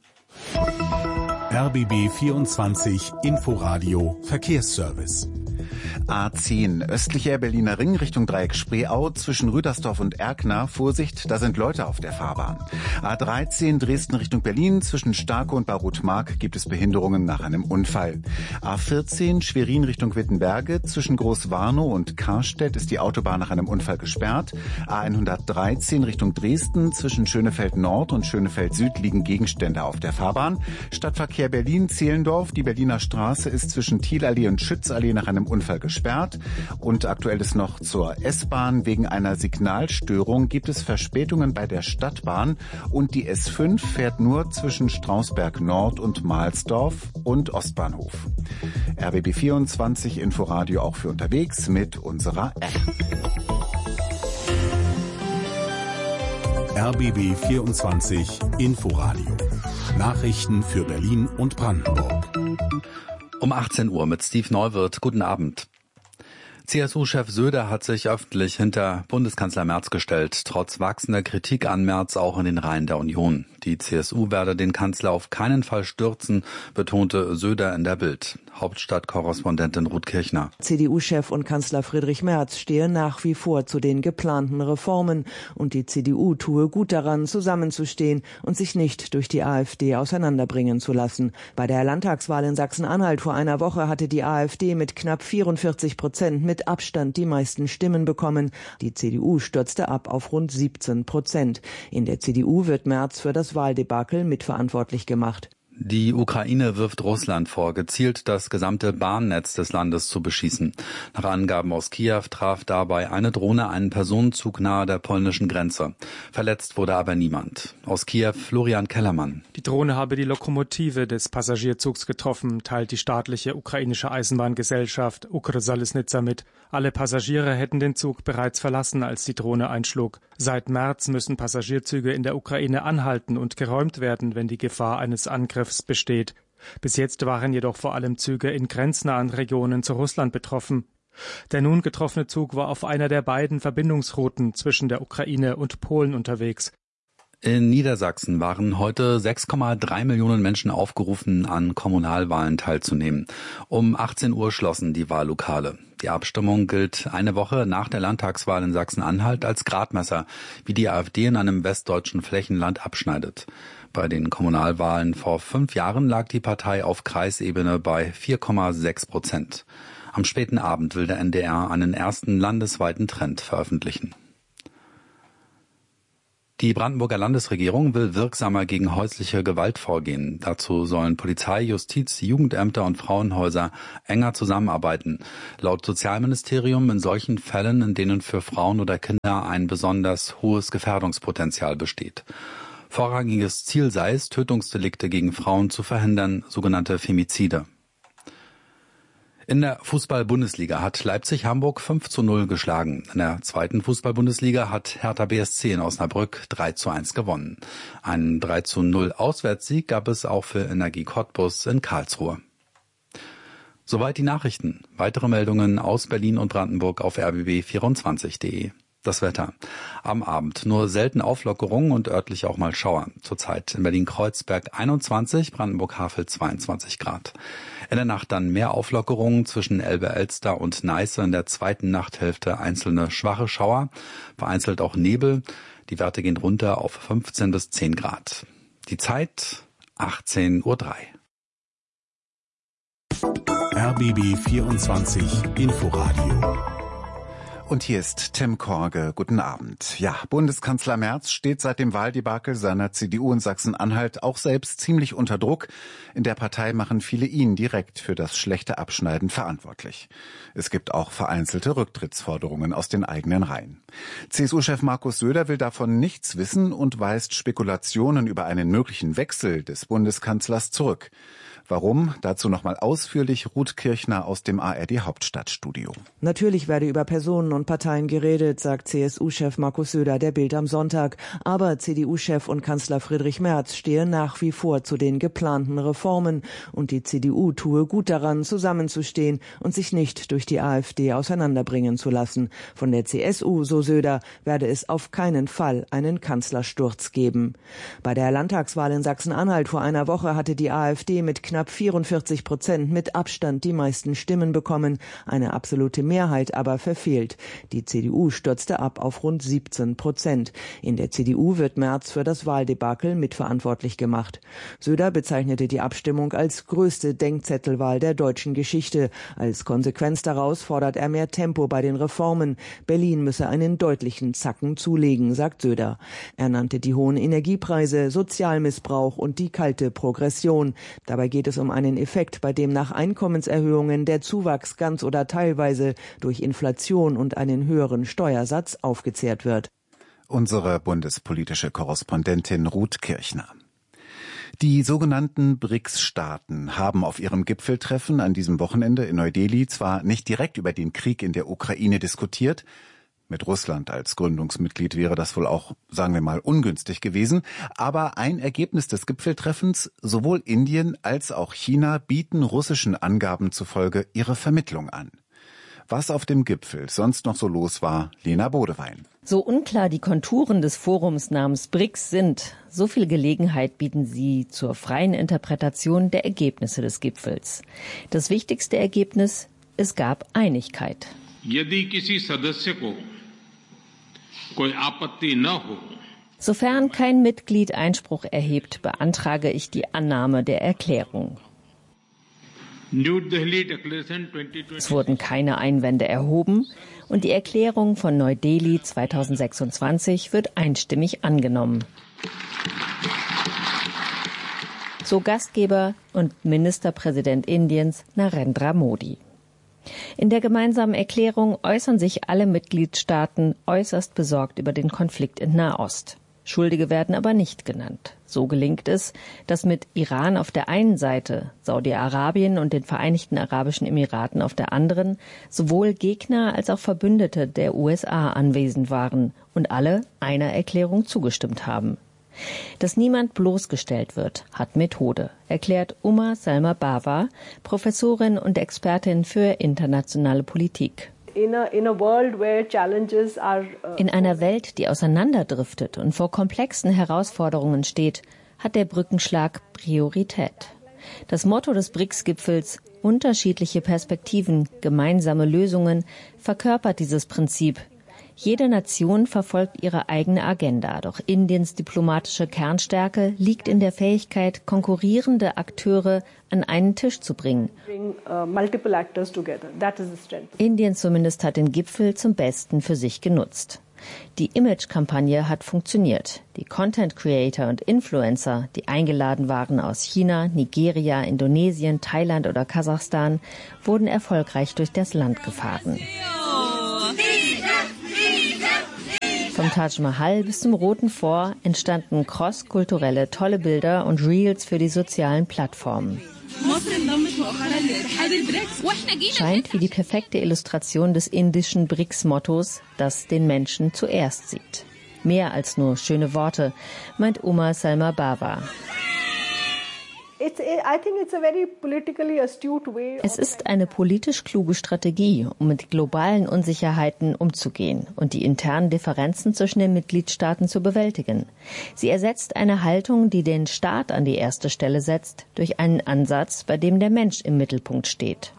S12: RBB 24 Inforadio Verkehrsservice.
S13: A10, östlicher Berliner Ring Richtung Dreieck Spreeau zwischen Rüdersdorf und Erkner. Vorsicht, da sind Leute auf der Fahrbahn. A13, Dresden Richtung Berlin zwischen Starke und Barutmark gibt es Behinderungen nach einem Unfall. A14, Schwerin Richtung Wittenberge zwischen Großwarnow und Karstedt ist die Autobahn nach einem Unfall gesperrt. A113 Richtung Dresden zwischen Schönefeld Nord und Schönefeld Süd liegen Gegenstände auf der Fahrbahn. Stadtverkehr Berlin-Zehlendorf, die Berliner Straße ist zwischen Thielallee und Schützallee nach einem Unfall gesperrt. Und aktuell ist noch zur S-Bahn. Wegen einer Signalstörung gibt es Verspätungen bei der Stadtbahn und die S5 fährt nur zwischen Strausberg Nord und Mahlsdorf und Ostbahnhof. RBB 24 Inforadio auch für unterwegs mit unserer App.
S12: RBB 24 Inforadio. Nachrichten für Berlin und Brandenburg.
S14: Um 18 Uhr mit Steve Neuwirth. Guten Abend. CSU-Chef Söder hat sich öffentlich hinter Bundeskanzler Merz gestellt, trotz wachsender Kritik an Merz auch in den Reihen der Union. Die CSU werde den Kanzler auf keinen Fall stürzen, betonte Söder in der Bild. Hauptstadtkorrespondentin Ruth Kirchner.
S15: CDU-Chef und Kanzler Friedrich Merz stehen nach wie vor zu den geplanten Reformen. Und die CDU tue gut daran, zusammenzustehen und sich nicht durch die AfD auseinanderbringen zu lassen. Bei der Landtagswahl in Sachsen-Anhalt vor einer Woche hatte die AfD mit knapp 44% mit Abstand die meisten Stimmen bekommen. Die CDU stürzte ab auf rund 17%. In der CDU wird Merz für das Wahldebakel mitverantwortlich gemacht.
S14: Die Ukraine wirft Russland vor, gezielt das gesamte Bahnnetz des Landes zu beschießen. Nach Angaben aus Kiew traf dabei eine Drohne einen Personenzug nahe der polnischen Grenze. Verletzt wurde aber niemand. Aus Kiew Florian Kellermann.
S16: Die Drohne habe die Lokomotive des Passagierzugs getroffen, teilt die staatliche ukrainische Eisenbahngesellschaft Ukrsalisnitsa mit. Alle Passagiere hätten den Zug bereits verlassen, als die Drohne einschlug. Seit März müssen Passagierzüge in der Ukraine anhalten und geräumt werden, wenn die Gefahr eines Angriffs besteht. Bis jetzt waren jedoch vor allem Züge in grenznahen Regionen zu Russland betroffen. Der nun getroffene Zug war auf einer der beiden Verbindungsrouten zwischen der Ukraine und Polen unterwegs.
S14: In Niedersachsen waren heute 6,3 Millionen Menschen aufgerufen, an Kommunalwahlen teilzunehmen. Um 18 Uhr schlossen die Wahllokale. Die Abstimmung gilt eine Woche nach der Landtagswahl in Sachsen-Anhalt als Gradmesser, wie die AfD in einem westdeutschen Flächenland abschneidet. Bei den Kommunalwahlen vor 5 Jahren lag die Partei auf Kreisebene bei 4,6%. Am späten Abend will der NDR einen ersten landesweiten Trend veröffentlichen. Die Brandenburger Landesregierung will wirksamer gegen häusliche Gewalt vorgehen. Dazu sollen Polizei, Justiz, Jugendämter und Frauenhäuser enger zusammenarbeiten. Laut Sozialministerium in solchen Fällen, in denen für Frauen oder Kinder ein besonders hohes Gefährdungspotenzial besteht. Vorrangiges Ziel sei es, Tötungsdelikte gegen Frauen zu verhindern, sogenannte Femizide. In der Fußball-Bundesliga hat Leipzig Hamburg 5:0 geschlagen. In der zweiten Fußball-Bundesliga hat Hertha BSC in Osnabrück 3:1 gewonnen. Einen 3:0 Auswärtssieg gab es auch für Energie Cottbus in Karlsruhe. Soweit die Nachrichten. Weitere Meldungen aus Berlin und Brandenburg auf rbb24.de. Das Wetter. Am Abend nur selten Auflockerungen und örtlich auch mal Schauer. Zurzeit in Berlin-Kreuzberg 21, Brandenburg-Havel 22 Grad. In der Nacht dann mehr Auflockerungen zwischen Elbe-Elster und Neiße. In der zweiten Nachthälfte einzelne schwache Schauer, vereinzelt auch Nebel. Die Werte gehen runter auf 15 bis 10 Grad. Die Zeit 18:03 Uhr.
S12: RBB 24 Inforadio.
S13: Und hier ist Tim Korge. Guten Abend. Ja, Bundeskanzler Merz steht seit dem Wahldebakel seiner CDU in Sachsen-Anhalt auch selbst ziemlich unter Druck. In der Partei machen viele ihn direkt für das schlechte Abschneiden verantwortlich. Es gibt auch vereinzelte Rücktrittsforderungen aus den eigenen Reihen. CSU-Chef Markus Söder will davon nichts wissen und weist Spekulationen über einen möglichen Wechsel des Bundeskanzlers zurück. Warum? Dazu nochmal ausführlich Ruth Kirchner aus dem ARD-Hauptstadtstudio.
S15: Natürlich werde über Personen und Parteien geredet, sagt CSU-Chef Markus Söder der Bild am Sonntag. Aber CDU-Chef und Kanzler Friedrich Merz stehen nach wie vor zu den geplanten Reformen. Und die CDU tue gut daran, zusammenzustehen und sich nicht durch die AfD auseinanderbringen zu lassen. Von der CSU, so Söder, werde es auf keinen Fall einen Kanzlersturz geben. Bei der Landtagswahl in Sachsen-Anhalt vor einer Woche hatte die AfD mit knapp 44% mit Abstand die meisten Stimmen bekommen, eine absolute Mehrheit aber verfehlt. Die CDU stürzte ab auf rund 17%. In der CDU wird Merz für das Wahldebakel mitverantwortlich gemacht. Söder bezeichnete die Abstimmung als größte Denkzettelwahl der deutschen Geschichte. Als Konsequenz daraus fordert er mehr Tempo bei den Reformen. Berlin müsse einen deutlichen Zacken zulegen, sagt Söder. Er nannte die hohen Energiepreise, Sozialmissbrauch und die kalte Progression. Dabei geht es um einen Effekt, bei dem nach Einkommenserhöhungen der Zuwachs ganz oder teilweise durch Inflation und einen höheren Steuersatz aufgezehrt wird.
S13: Unsere bundespolitische Korrespondentin Ruth Kirchner. Die sogenannten BRICS-Staaten haben auf ihrem Gipfeltreffen an diesem Wochenende in Neu-Delhi zwar nicht direkt über den Krieg in der Ukraine diskutiert, mit Russland als Gründungsmitglied wäre das wohl auch, sagen wir mal, ungünstig gewesen. Aber ein Ergebnis des Gipfeltreffens, sowohl Indien als auch China bieten russischen Angaben zufolge ihre Vermittlung an. Was auf dem Gipfel sonst noch so los war, Lena Bodewein.
S17: So unklar die Konturen des Forums namens BRICS sind, so viel Gelegenheit bieten sie zur freien Interpretation der Ergebnisse des Gipfels. Das wichtigste Ergebnis, es gab Einigkeit. Sofern kein Mitglied Einspruch erhebt, beantrage ich die Annahme der Erklärung. Es wurden keine Einwände erhoben und die Erklärung von Neu-Delhi 2026 wird einstimmig angenommen. So Gastgeber und Ministerpräsident Indiens Narendra Modi. In der gemeinsamen Erklärung äußern sich alle Mitgliedstaaten äußerst besorgt über den Konflikt in Nahost. Schuldige werden aber nicht genannt. So gelingt es, dass mit Iran auf der einen Seite, Saudi-Arabien und den Vereinigten Arabischen Emiraten auf der anderen, sowohl Gegner als auch Verbündete der USA anwesend waren und alle einer Erklärung zugestimmt haben. Dass niemand bloßgestellt wird, hat Methode, erklärt Uma Salma Bawa, Professorin und Expertin für internationale Politik.
S18: In einer
S17: Welt, die auseinanderdriftet und vor komplexen Herausforderungen steht, hat der Brückenschlag Priorität. Das Motto des BRICS-Gipfels »Unterschiedliche Perspektiven, gemeinsame Lösungen« verkörpert dieses Prinzip. Jede Nation verfolgt ihre eigene Agenda, doch Indiens diplomatische Kernstärke liegt in der Fähigkeit, konkurrierende Akteure an einen Tisch zu bringen. Indien zumindest hat den Gipfel zum Besten für sich genutzt. Die Image-Kampagne hat funktioniert. Die Content-Creator und Influencer, die eingeladen waren aus China, Nigeria, Indonesien, Thailand oder Kasachstan, wurden erfolgreich durch das Land gefahren. Vom Taj Mahal bis zum Roten Fort entstanden crosskulturelle tolle Bilder und Reels für die sozialen Plattformen. Scheint wie die perfekte Illustration des indischen BRICS-Mottos, das den Menschen zuerst sieht. Mehr als nur schöne Worte, meint Uma Salma Bawa. Es ist eine politisch kluge Strategie, um mit globalen Unsicherheiten umzugehen und die internen Differenzen zwischen den Mitgliedstaaten zu bewältigen. Sie ersetzt eine Haltung, die den Staat an die erste Stelle setzt, durch einen Ansatz, bei dem der Mensch im Mittelpunkt steht.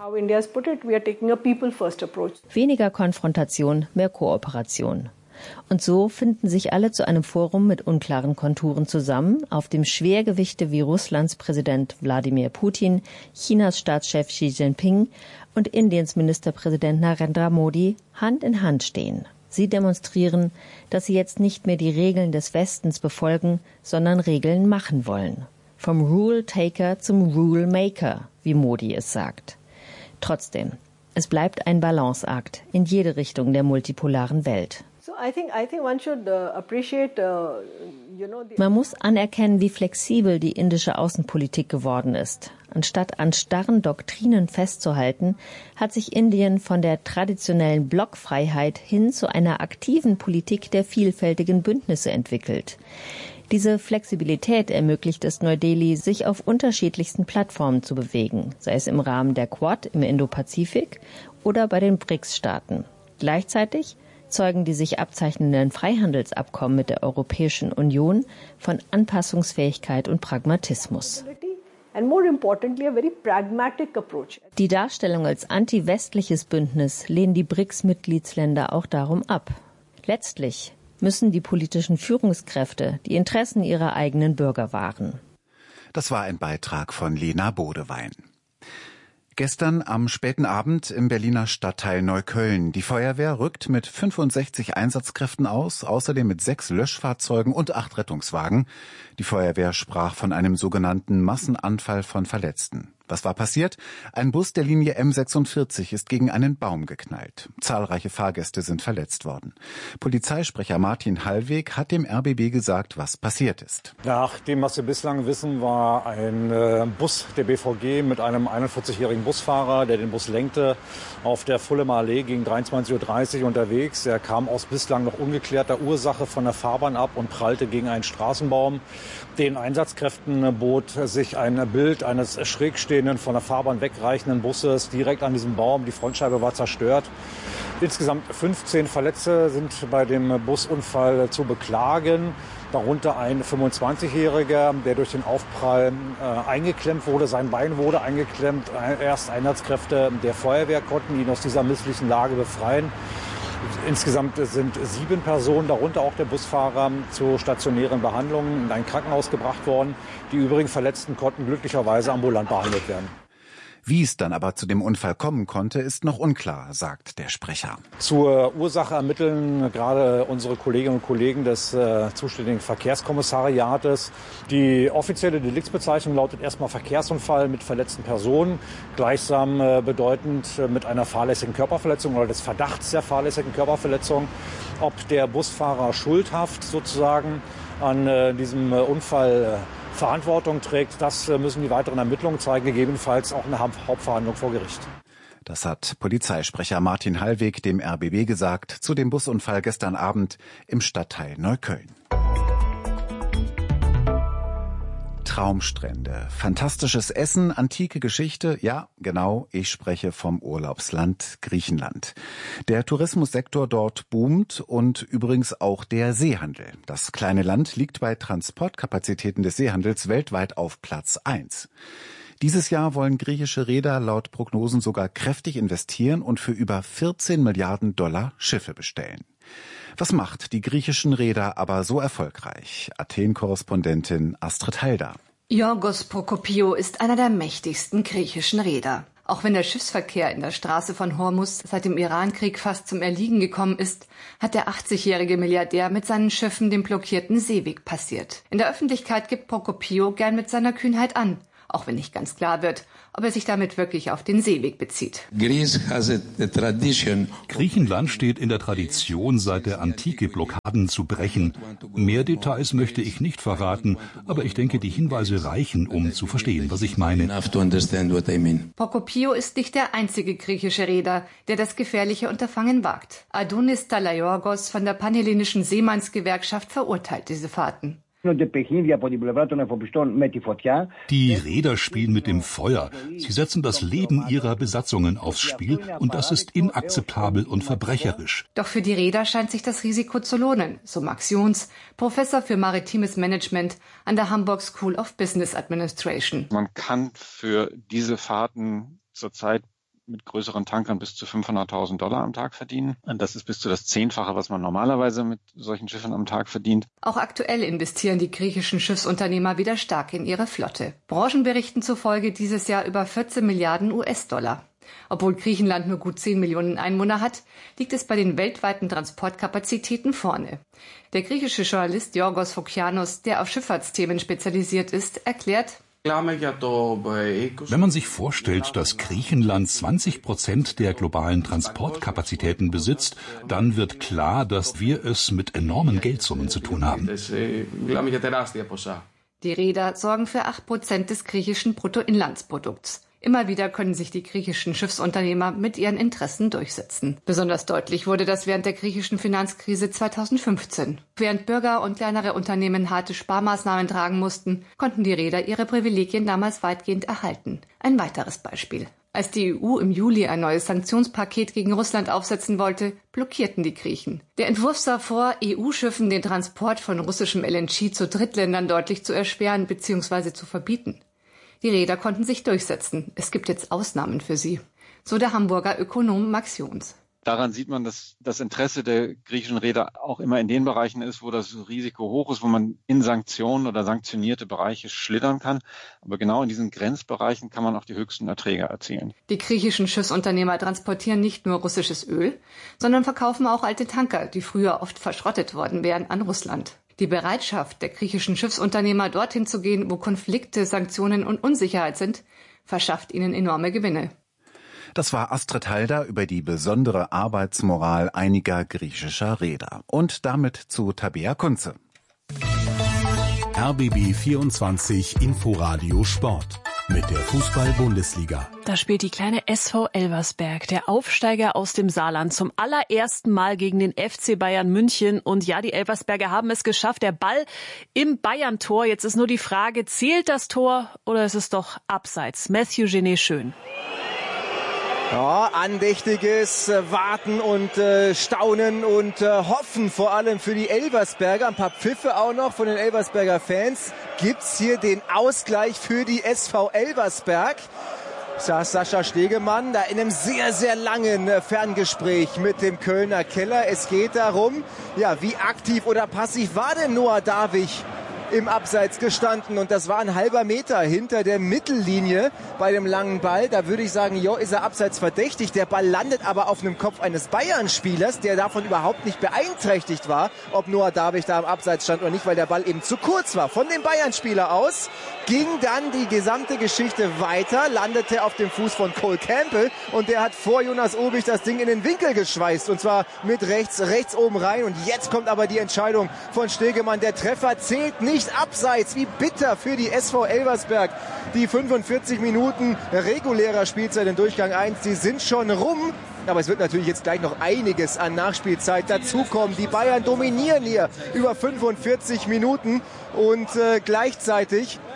S17: Weniger Konfrontation, mehr Kooperation. Und so finden sich alle zu einem Forum mit unklaren Konturen zusammen, auf dem Schwergewichte wie Russlands Präsident Wladimir Putin, Chinas Staatschef Xi Jinping und Indiens Ministerpräsident Narendra Modi Hand in Hand stehen. Sie demonstrieren, dass sie jetzt nicht mehr die Regeln des Westens befolgen, sondern Regeln machen wollen. Vom Rule-Taker zum Rule-Maker, wie Modi es sagt. Trotzdem, es bleibt ein Balanceakt in jede Richtung der multipolaren Welt. Man muss anerkennen, wie flexibel die indische Außenpolitik geworden ist. Anstatt an starren Doktrinen festzuhalten, hat sich Indien von der traditionellen Blockfreiheit hin zu einer aktiven Politik der vielfältigen Bündnisse entwickelt. Diese Flexibilität ermöglicht es Neu-Delhi, sich auf unterschiedlichsten Plattformen zu bewegen, sei es im Rahmen der Quad im Indopazifik oder bei den BRICS-Staaten. Gleichzeitig zeugen die sich abzeichnenden Freihandelsabkommen mit der Europäischen Union von Anpassungsfähigkeit und Pragmatismus. Die Darstellung als anti-westliches Bündnis lehnen die BRICS-Mitgliedsländer auch darum ab. Letztlich müssen die politischen Führungskräfte die Interessen ihrer eigenen Bürger wahren.
S13: Das war ein Beitrag von Lena Bodewein. Gestern am späten Abend im Berliner Stadtteil Neukölln. Die Feuerwehr rückt mit 65 Einsatzkräften aus, außerdem mit 6 Löschfahrzeugen und 8 Rettungswagen. Die Feuerwehr sprach von einem sogenannten Massenanfall von Verletzten. Was war passiert? Ein Bus der Linie M46 ist gegen einen Baum geknallt. Zahlreiche Fahrgäste sind verletzt worden. Polizeisprecher Martin Hallweg hat dem RBB gesagt, was passiert ist.
S19: Nach dem, was wir bislang wissen, war ein Bus der BVG mit einem 41-jährigen Busfahrer, der den Bus lenkte, auf der Fullemer Allee gegen 23.30 Uhr unterwegs. Er kam aus bislang noch ungeklärter Ursache von der Fahrbahn ab und prallte gegen einen Straßenbaum. Den Einsatzkräften bot sich ein Bild eines schrägstehenden, von der Fahrbahn wegreichenden Busses direkt an diesem Baum. Die Frontscheibe war zerstört. Insgesamt 15 Verletzte sind bei dem Busunfall zu beklagen. Darunter ein 25-Jähriger, der durch den Aufprall eingeklemmt wurde. Sein Bein wurde eingeklemmt. Erst Einsatzkräfte der Feuerwehr konnten ihn aus dieser misslichen Lage befreien. Insgesamt sind 7 Personen, darunter auch der Busfahrer, zu stationären Behandlungen in ein Krankenhaus gebracht worden. Die übrigen Verletzten konnten glücklicherweise ambulant behandelt werden.
S13: Wie es dann aber zu dem Unfall kommen konnte, ist noch unklar, sagt der Sprecher.
S19: Zur Ursache ermitteln gerade unsere Kolleginnen und Kollegen des zuständigen Verkehrskommissariates. Die offizielle Deliktsbezeichnung lautet erstmal Verkehrsunfall mit verletzten Personen, gleichsam bedeutend mit einer fahrlässigen Körperverletzung oder des Verdachts der fahrlässigen Körperverletzung. Ob der Busfahrer schuldhaft sozusagen an diesem Unfall Verantwortung trägt, das müssen die weiteren Ermittlungen zeigen, gegebenenfalls auch eine Hauptverhandlung vor Gericht.
S13: Das hat Polizeisprecher Martin Hallweg dem RBB gesagt zu dem Busunfall gestern Abend im Stadtteil Neukölln. Traumstrände, fantastisches Essen, antike Geschichte. Ja, genau, ich spreche vom Urlaubsland Griechenland. Der Tourismussektor dort boomt und übrigens auch der Seehandel. Das kleine Land liegt bei Transportkapazitäten des Seehandels weltweit auf Platz 1. Dieses Jahr wollen griechische Reeder laut Prognosen sogar kräftig investieren und für über 14 Milliarden Dollar Schiffe bestellen. Was macht die griechischen Reeder aber so erfolgreich? Athen-Korrespondentin Astrid Halder.
S18: Yorgos Prokopio ist einer der mächtigsten griechischen Reeder. Auch wenn der Schiffsverkehr in der Straße von Hormuz seit dem Irankrieg fast zum Erliegen gekommen ist, hat der 80-jährige Milliardär mit seinen Schiffen den blockierten Seeweg passiert. In der Öffentlichkeit gibt Prokopio gern mit seiner Kühnheit an, auch wenn nicht ganz klar wird, ob er sich damit wirklich auf den Seeweg bezieht.
S20: Griechenland steht in der Tradition, seit der Antike Blockaden zu brechen. Mehr Details möchte ich nicht verraten, aber ich denke, die Hinweise reichen, um zu verstehen, was ich meine.
S18: Prokopio ist nicht der einzige griechische Reeder, der das gefährliche Unterfangen wagt. Adonis Talayorgos von der Panhellenischen Seemannsgewerkschaft verurteilt diese Fahrten.
S20: Die Reeder spielen mit dem Feuer. Sie setzen das Leben ihrer Besatzungen aufs Spiel und das ist inakzeptabel und verbrecherisch.
S18: Doch für die Reeder scheint sich das Risiko zu lohnen, so Max Jons, Professor für maritimes Management an der Hamburg School of Business Administration.
S21: Man kann für diese Fahrten zurzeit mit größeren Tankern bis zu 500.000 Dollar am Tag verdienen. Das ist bis zu das 10-fache, was man normalerweise mit solchen Schiffen am Tag verdient.
S18: Auch aktuell investieren die griechischen Schiffsunternehmer wieder stark in ihre Flotte. Branchenberichten zufolge dieses Jahr über 14 Milliarden US-Dollar. Obwohl Griechenland nur gut 10 Millionen Einwohner hat, liegt es bei den weltweiten Transportkapazitäten vorne. Der griechische Journalist Yorgos Fokianos, der auf Schifffahrtsthemen spezialisiert ist, erklärt:
S20: Wenn man sich vorstellt, dass Griechenland 20% der globalen Transportkapazitäten besitzt, dann wird klar, dass wir es mit enormen Geldsummen zu tun haben.
S18: Die Reeder sorgen für 8% des griechischen Bruttoinlandsprodukts. Immer wieder können sich die griechischen Schiffsunternehmer mit ihren Interessen durchsetzen. Besonders deutlich wurde das während der griechischen Finanzkrise 2015. Während Bürger und kleinere Unternehmen harte Sparmaßnahmen tragen mussten, konnten die Reeder ihre Privilegien damals weitgehend erhalten. Ein weiteres Beispiel. Als die EU im Juli ein neues Sanktionspaket gegen Russland aufsetzen wollte, blockierten die Griechen. Der Entwurf sah vor, EU-Schiffen den Transport von russischem LNG zu Drittländern deutlich zu erschweren bzw. zu verbieten. Die Reeder konnten sich durchsetzen. Es gibt jetzt Ausnahmen für sie. So der Hamburger Ökonom Max Jons.
S21: Daran sieht man, dass das Interesse der griechischen Reeder auch immer in den Bereichen ist, wo das Risiko hoch ist, wo man in Sanktionen oder sanktionierte Bereiche schlittern kann. Aber genau in diesen Grenzbereichen kann man auch die höchsten Erträge erzielen.
S18: Die griechischen Schiffsunternehmer transportieren nicht nur russisches Öl, sondern verkaufen auch alte Tanker, die früher oft verschrottet worden wären, an Russland. Die Bereitschaft der griechischen Schiffsunternehmer, dorthin zu gehen, wo Konflikte, Sanktionen und Unsicherheit sind, verschafft ihnen enorme Gewinne.
S13: Das war Astrid Halder über die besondere Arbeitsmoral einiger griechischer Reeder. Und damit zu Tabea Kunze.
S12: RBB 24 Inforadio Sport mit der Fußball-Bundesliga.
S2: Da spielt die kleine SV Elversberg, der Aufsteiger aus dem Saarland, zum allerersten Mal gegen den FC Bayern München. Und ja, die Elversberger haben es geschafft. Der Ball im Bayern-Tor. Jetzt ist nur die Frage, zählt das Tor oder ist es doch abseits? Matthew Genet schön.
S5: Ja, andächtiges Warten und Staunen und Hoffen vor allem für die Elversberger. Ein paar Pfiffe auch noch von den Elversberger Fans. Gibt's hier den Ausgleich für die SV Elversberg? Saß Sascha Stegemann da in einem sehr, sehr langen Ferngespräch mit dem Kölner Keller. Es geht darum, ja, wie aktiv oder passiv war denn Noah Davich im Abseits gestanden, und das war ein halber Meter hinter der Mittellinie bei dem langen Ball. Da würde ich sagen, jo, ist er abseits verdächtig. Der Ball landet aber auf einem Kopf eines Bayern-Spielers, der davon überhaupt nicht beeinträchtigt war, ob Noah Davich da im Abseits stand oder nicht, weil der Ball eben zu kurz war. Von dem Bayern-Spieler aus ging dann die gesamte Geschichte weiter, landete auf dem Fuß von Cole Campbell und der hat vor Jonas Obich das Ding in den Winkel geschweißt, und zwar mit rechts oben rein. Und jetzt kommt aber die Entscheidung von Stegemann. Der Treffer zählt nicht. Abseits, wie bitter für die SV Elversberg. Die 45 Minuten regulärer Spielzeit in Durchgang 1, die sind schon rum. Aber es wird natürlich jetzt gleich noch einiges an Nachspielzeit dazukommen. Die Bayern dominieren hier über 45 Minuten und gleichzeitig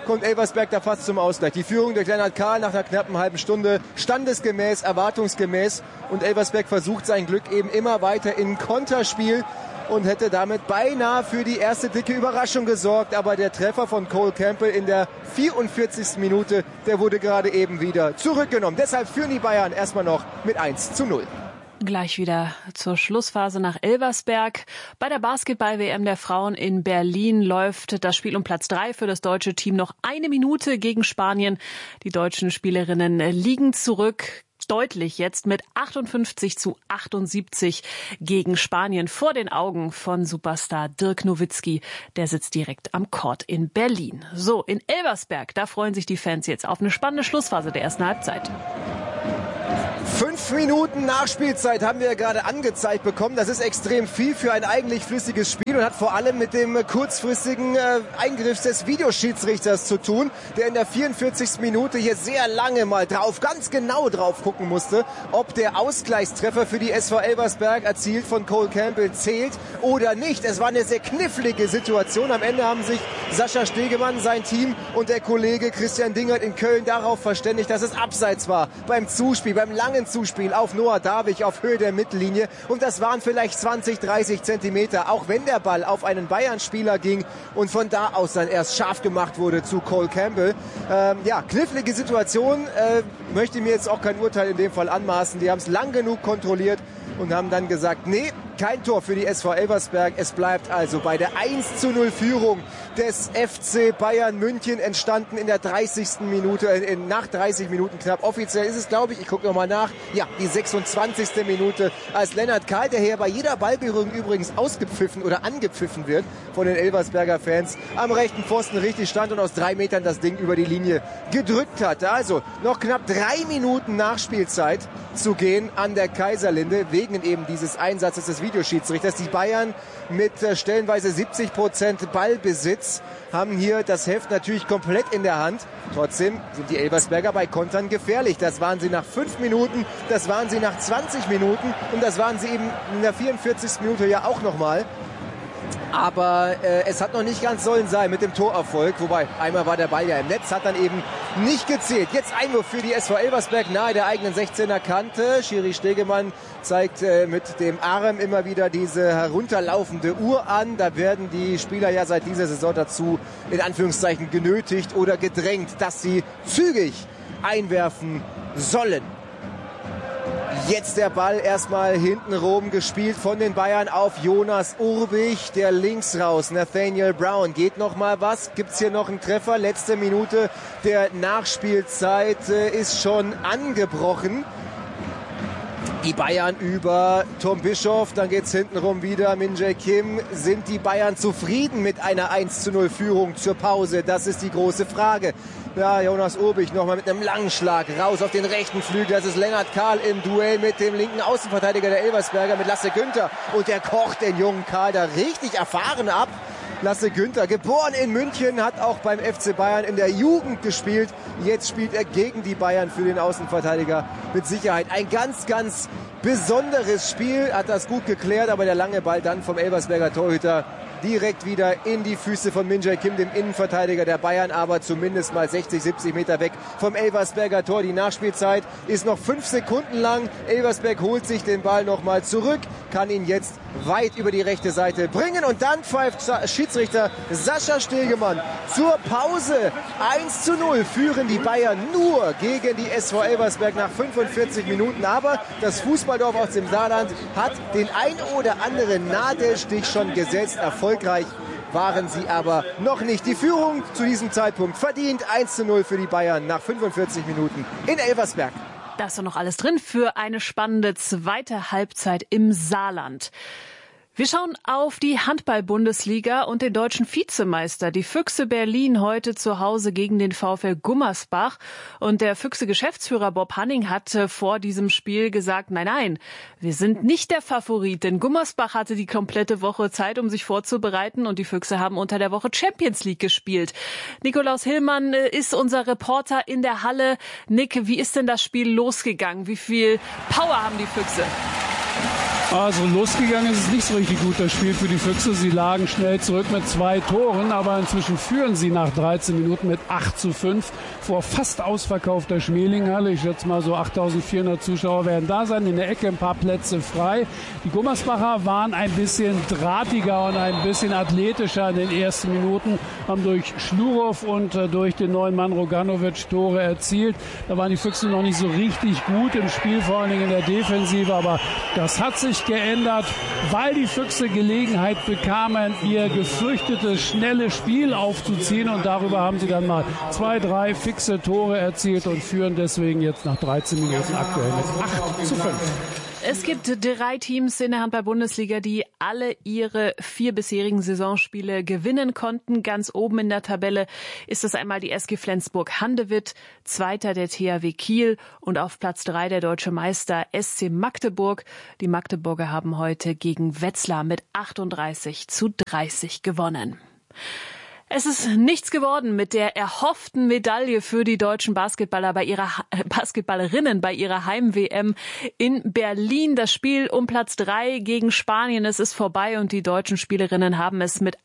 S5: kommt Elversberg da fast zum Ausgleich. Die Führung durch Lennart Kahl nach einer knappen halben Stunde, standesgemäß, erwartungsgemäß. Und Elversberg versucht sein Glück eben immer weiter in Konterspiel und hätte damit beinahe für die erste dicke Überraschung gesorgt. Aber der Treffer von Cole Campbell in der 44. Minute, der wurde gerade eben wieder zurückgenommen. Deshalb führen die Bayern erstmal noch mit 1:0.
S2: Gleich wieder zur Schlussphase nach Elversberg. Bei der Basketball-WM der Frauen in Berlin läuft das Spiel um Platz 3 für das deutsche Team noch 1 Minute gegen Spanien. Die deutschen Spielerinnen liegen zurück. Deutlich jetzt mit 58:78 gegen Spanien vor den Augen von Superstar Dirk Nowitzki. Der sitzt direkt am Court in Berlin. So, in Elversberg, da freuen sich die Fans jetzt auf eine spannende Schlussphase der ersten Halbzeit.
S5: 5 Minuten Nachspielzeit haben wir ja gerade angezeigt bekommen. Das ist extrem viel für ein eigentlich flüssiges Spiel und hat vor allem mit dem kurzfristigen Eingriff des Videoschiedsrichters zu tun, der in der 44. Minute hier sehr lange mal ganz genau drauf gucken musste, ob der Ausgleichstreffer für die SV Elversberg erzielt von Cole Campbell zählt oder nicht. Es war eine sehr knifflige Situation. Am Ende haben sich Sascha Stegemann, sein Team und der Kollege Christian Dingert in Köln darauf verständigt, dass es abseits war beim Zuspiel, beim langen Zuspiel auf Noah Davich auf Höhe der Mittellinie. Und das waren vielleicht 20, 30 Zentimeter, auch wenn der Ball auf einen Bayern-Spieler ging und von da aus dann erst scharf gemacht wurde zu Cole Campbell. Knifflige Situation, möchte mir jetzt auch kein Urteil in dem Fall anmaßen. Die haben es lang genug kontrolliert und haben dann gesagt, nee, kein Tor für die SV Elversberg. Es bleibt also bei der 1:0 Führung des FC Bayern München, entstanden in der 30. Minute, nach 30 Minuten knapp. Offiziell ist es, glaube ich gucke nochmal nach, ja, die 26. Minute, als Lennart Kahl, der hier bei jeder Ballberührung übrigens ausgepfiffen oder angepfiffen wird von den Elversberger Fans, am rechten Pfosten richtig stand und aus 3 Metern das Ding über die Linie gedrückt hat. Also noch knapp 3 Minuten Nachspielzeit zu gehen an der Kaiserlinde, wegen eben dieses Einsatzes des Videoschiedsrichters. Die Bayern mit stellenweise 70% Ballbesitz haben hier das Heft natürlich komplett in der Hand. Trotzdem sind die Elversberger bei Kontern gefährlich. Das waren sie nach 5 Minuten, das waren sie nach 20 Minuten und das waren sie eben in der 44. Minute ja auch nochmal. Aber es hat noch nicht ganz sollen sein mit dem Torerfolg. Wobei, einmal war der Ball ja im Netz, hat dann eben nicht gezählt. Jetzt Einwurf für die SV Elversberg nahe der eigenen 16er Kante. Schiri Stegemann zeigt mit dem Arm immer wieder diese herunterlaufende Uhr an. Da werden die Spieler ja seit dieser Saison dazu in Anführungszeichen genötigt oder gedrängt, dass sie zügig einwerfen sollen. Jetzt der Ball erstmal hintenrum gespielt von den Bayern auf Jonas Urbich, der links raus. Nathaniel Brown, geht noch mal was? Gibt's hier noch einen Treffer? Letzte Minute der Nachspielzeit ist schon angebrochen. Die Bayern über Tom Bischoff, dann geht's hintenrum wieder. Min-Jae Kim, sind die Bayern zufrieden mit einer 1:0 Führung zur Pause? Das ist die große Frage. Ja, Jonas Urbich nochmal mit einem langen Schlag raus auf den rechten Flügel. Das ist Lennart Kahl im Duell mit dem linken Außenverteidiger der Elversberger, mit Lasse Günther. Und der kocht den jungen Kahl da richtig erfahren ab. Lasse Günther, geboren in München, hat auch beim FC Bayern in der Jugend gespielt. Jetzt spielt er gegen die Bayern für den Außenverteidiger. Mit Sicherheit ein ganz, ganz besonderes Spiel. Hat das gut geklärt, aber der lange Ball dann vom Elversberger Torhüter direkt wieder in die Füße von Min-Jae Kim, dem Innenverteidiger der Bayern, aber zumindest mal 60, 70 Meter weg vom Elversberger Tor. Die Nachspielzeit ist noch 5 Sekunden lang. Elversberg holt sich den Ball nochmal zurück, kann ihn jetzt weit über die rechte Seite bringen und dann pfeift Schiedsrichter Sascha Stegemann zur Pause. 1:0 führen die Bayern nur gegen die SV Elversberg nach 45 Minuten, aber das Fußballdorf aus dem Saarland hat den ein oder anderen Nadelstich schon gesetzt. Erfolgreich waren sie aber noch nicht. Die Führung zu diesem Zeitpunkt verdient. 1:0 für die Bayern nach 45 Minuten in Elversberg.
S2: Da ist doch noch alles drin für eine spannende zweite Halbzeit im Saarland. Wir schauen auf die Handball-Bundesliga und den deutschen Vizemeister. Die Füchse Berlin heute zu Hause gegen den VfL Gummersbach. Und der Füchse-Geschäftsführer Bob Hanning hat vor diesem Spiel gesagt, nein, wir sind nicht der Favorit. Denn Gummersbach hatte die komplette Woche Zeit, um sich vorzubereiten. Und die Füchse haben unter der Woche Champions League gespielt. Nikolaus Hillmann ist unser Reporter in der Halle. Nick, wie ist denn das Spiel losgegangen? Wie viel Power haben die Füchse?
S4: Also losgegangen ist es nicht so richtig gut, das Spiel für die Füchse. Sie lagen schnell zurück mit 2 Toren, aber inzwischen führen sie nach 13 Minuten mit 8:5 vor fast ausverkaufter Schmelinghalle. Ich schätze mal so 8.400 Zuschauer werden da sein. In der Ecke ein paar Plätze frei. Die Gummersbacher waren ein bisschen drahtiger und ein bisschen athletischer in den ersten Minuten, haben durch Schlurow und durch den neuen Mann Roganovic Tore erzielt. Da waren die Füchse noch nicht so richtig gut im Spiel, vor allen Dingen in der Defensive, aber das hat sich geändert, weil die Füchse Gelegenheit bekamen, ihr gefürchtetes schnelles Spiel aufzuziehen, und darüber haben sie dann mal 2, 3 fixe Tore erzielt und führen deswegen jetzt nach 13 Minuten aktuell mit 8:5.
S2: Es gibt 3 Teams in der Handball-Bundesliga, die alle ihre 4 bisherigen Saisonspiele gewinnen konnten. Ganz oben in der Tabelle ist es einmal die SG Flensburg-Handewitt, zweiter der THW Kiel und auf Platz 3 der deutsche Meister SC Magdeburg. Die Magdeburger haben heute gegen Wetzlar mit 38:30 gewonnen. Es ist nichts geworden mit der erhofften Medaille für die deutschen Basketballerinnen bei ihrer Heim-WM in Berlin. Das Spiel um Platz 3 gegen Spanien, es ist vorbei und die deutschen Spielerinnen haben es mit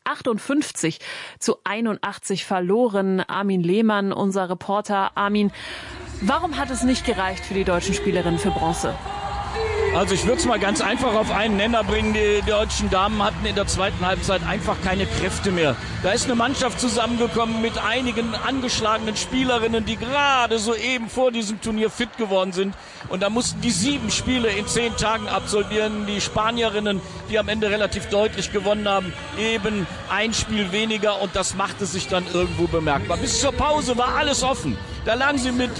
S2: 58:81 verloren. Armin Lehmann, unser Reporter. Armin, warum hat es nicht gereicht für die deutschen Spielerinnen für Bronze?
S6: Also ich würde es mal ganz einfach auf einen Nenner bringen. Die deutschen Damen hatten in der zweiten Halbzeit einfach keine Kräfte mehr. Da ist eine Mannschaft zusammengekommen mit einigen angeschlagenen Spielerinnen, die gerade soeben vor diesem Turnier fit geworden sind. Und da mussten die 7 Spiele in 10 Tagen absolvieren. Die Spanierinnen, die am Ende relativ deutlich gewonnen haben, eben ein Spiel weniger, und das machte sich dann irgendwo bemerkbar. Bis zur Pause war alles offen. Da lagen sie mit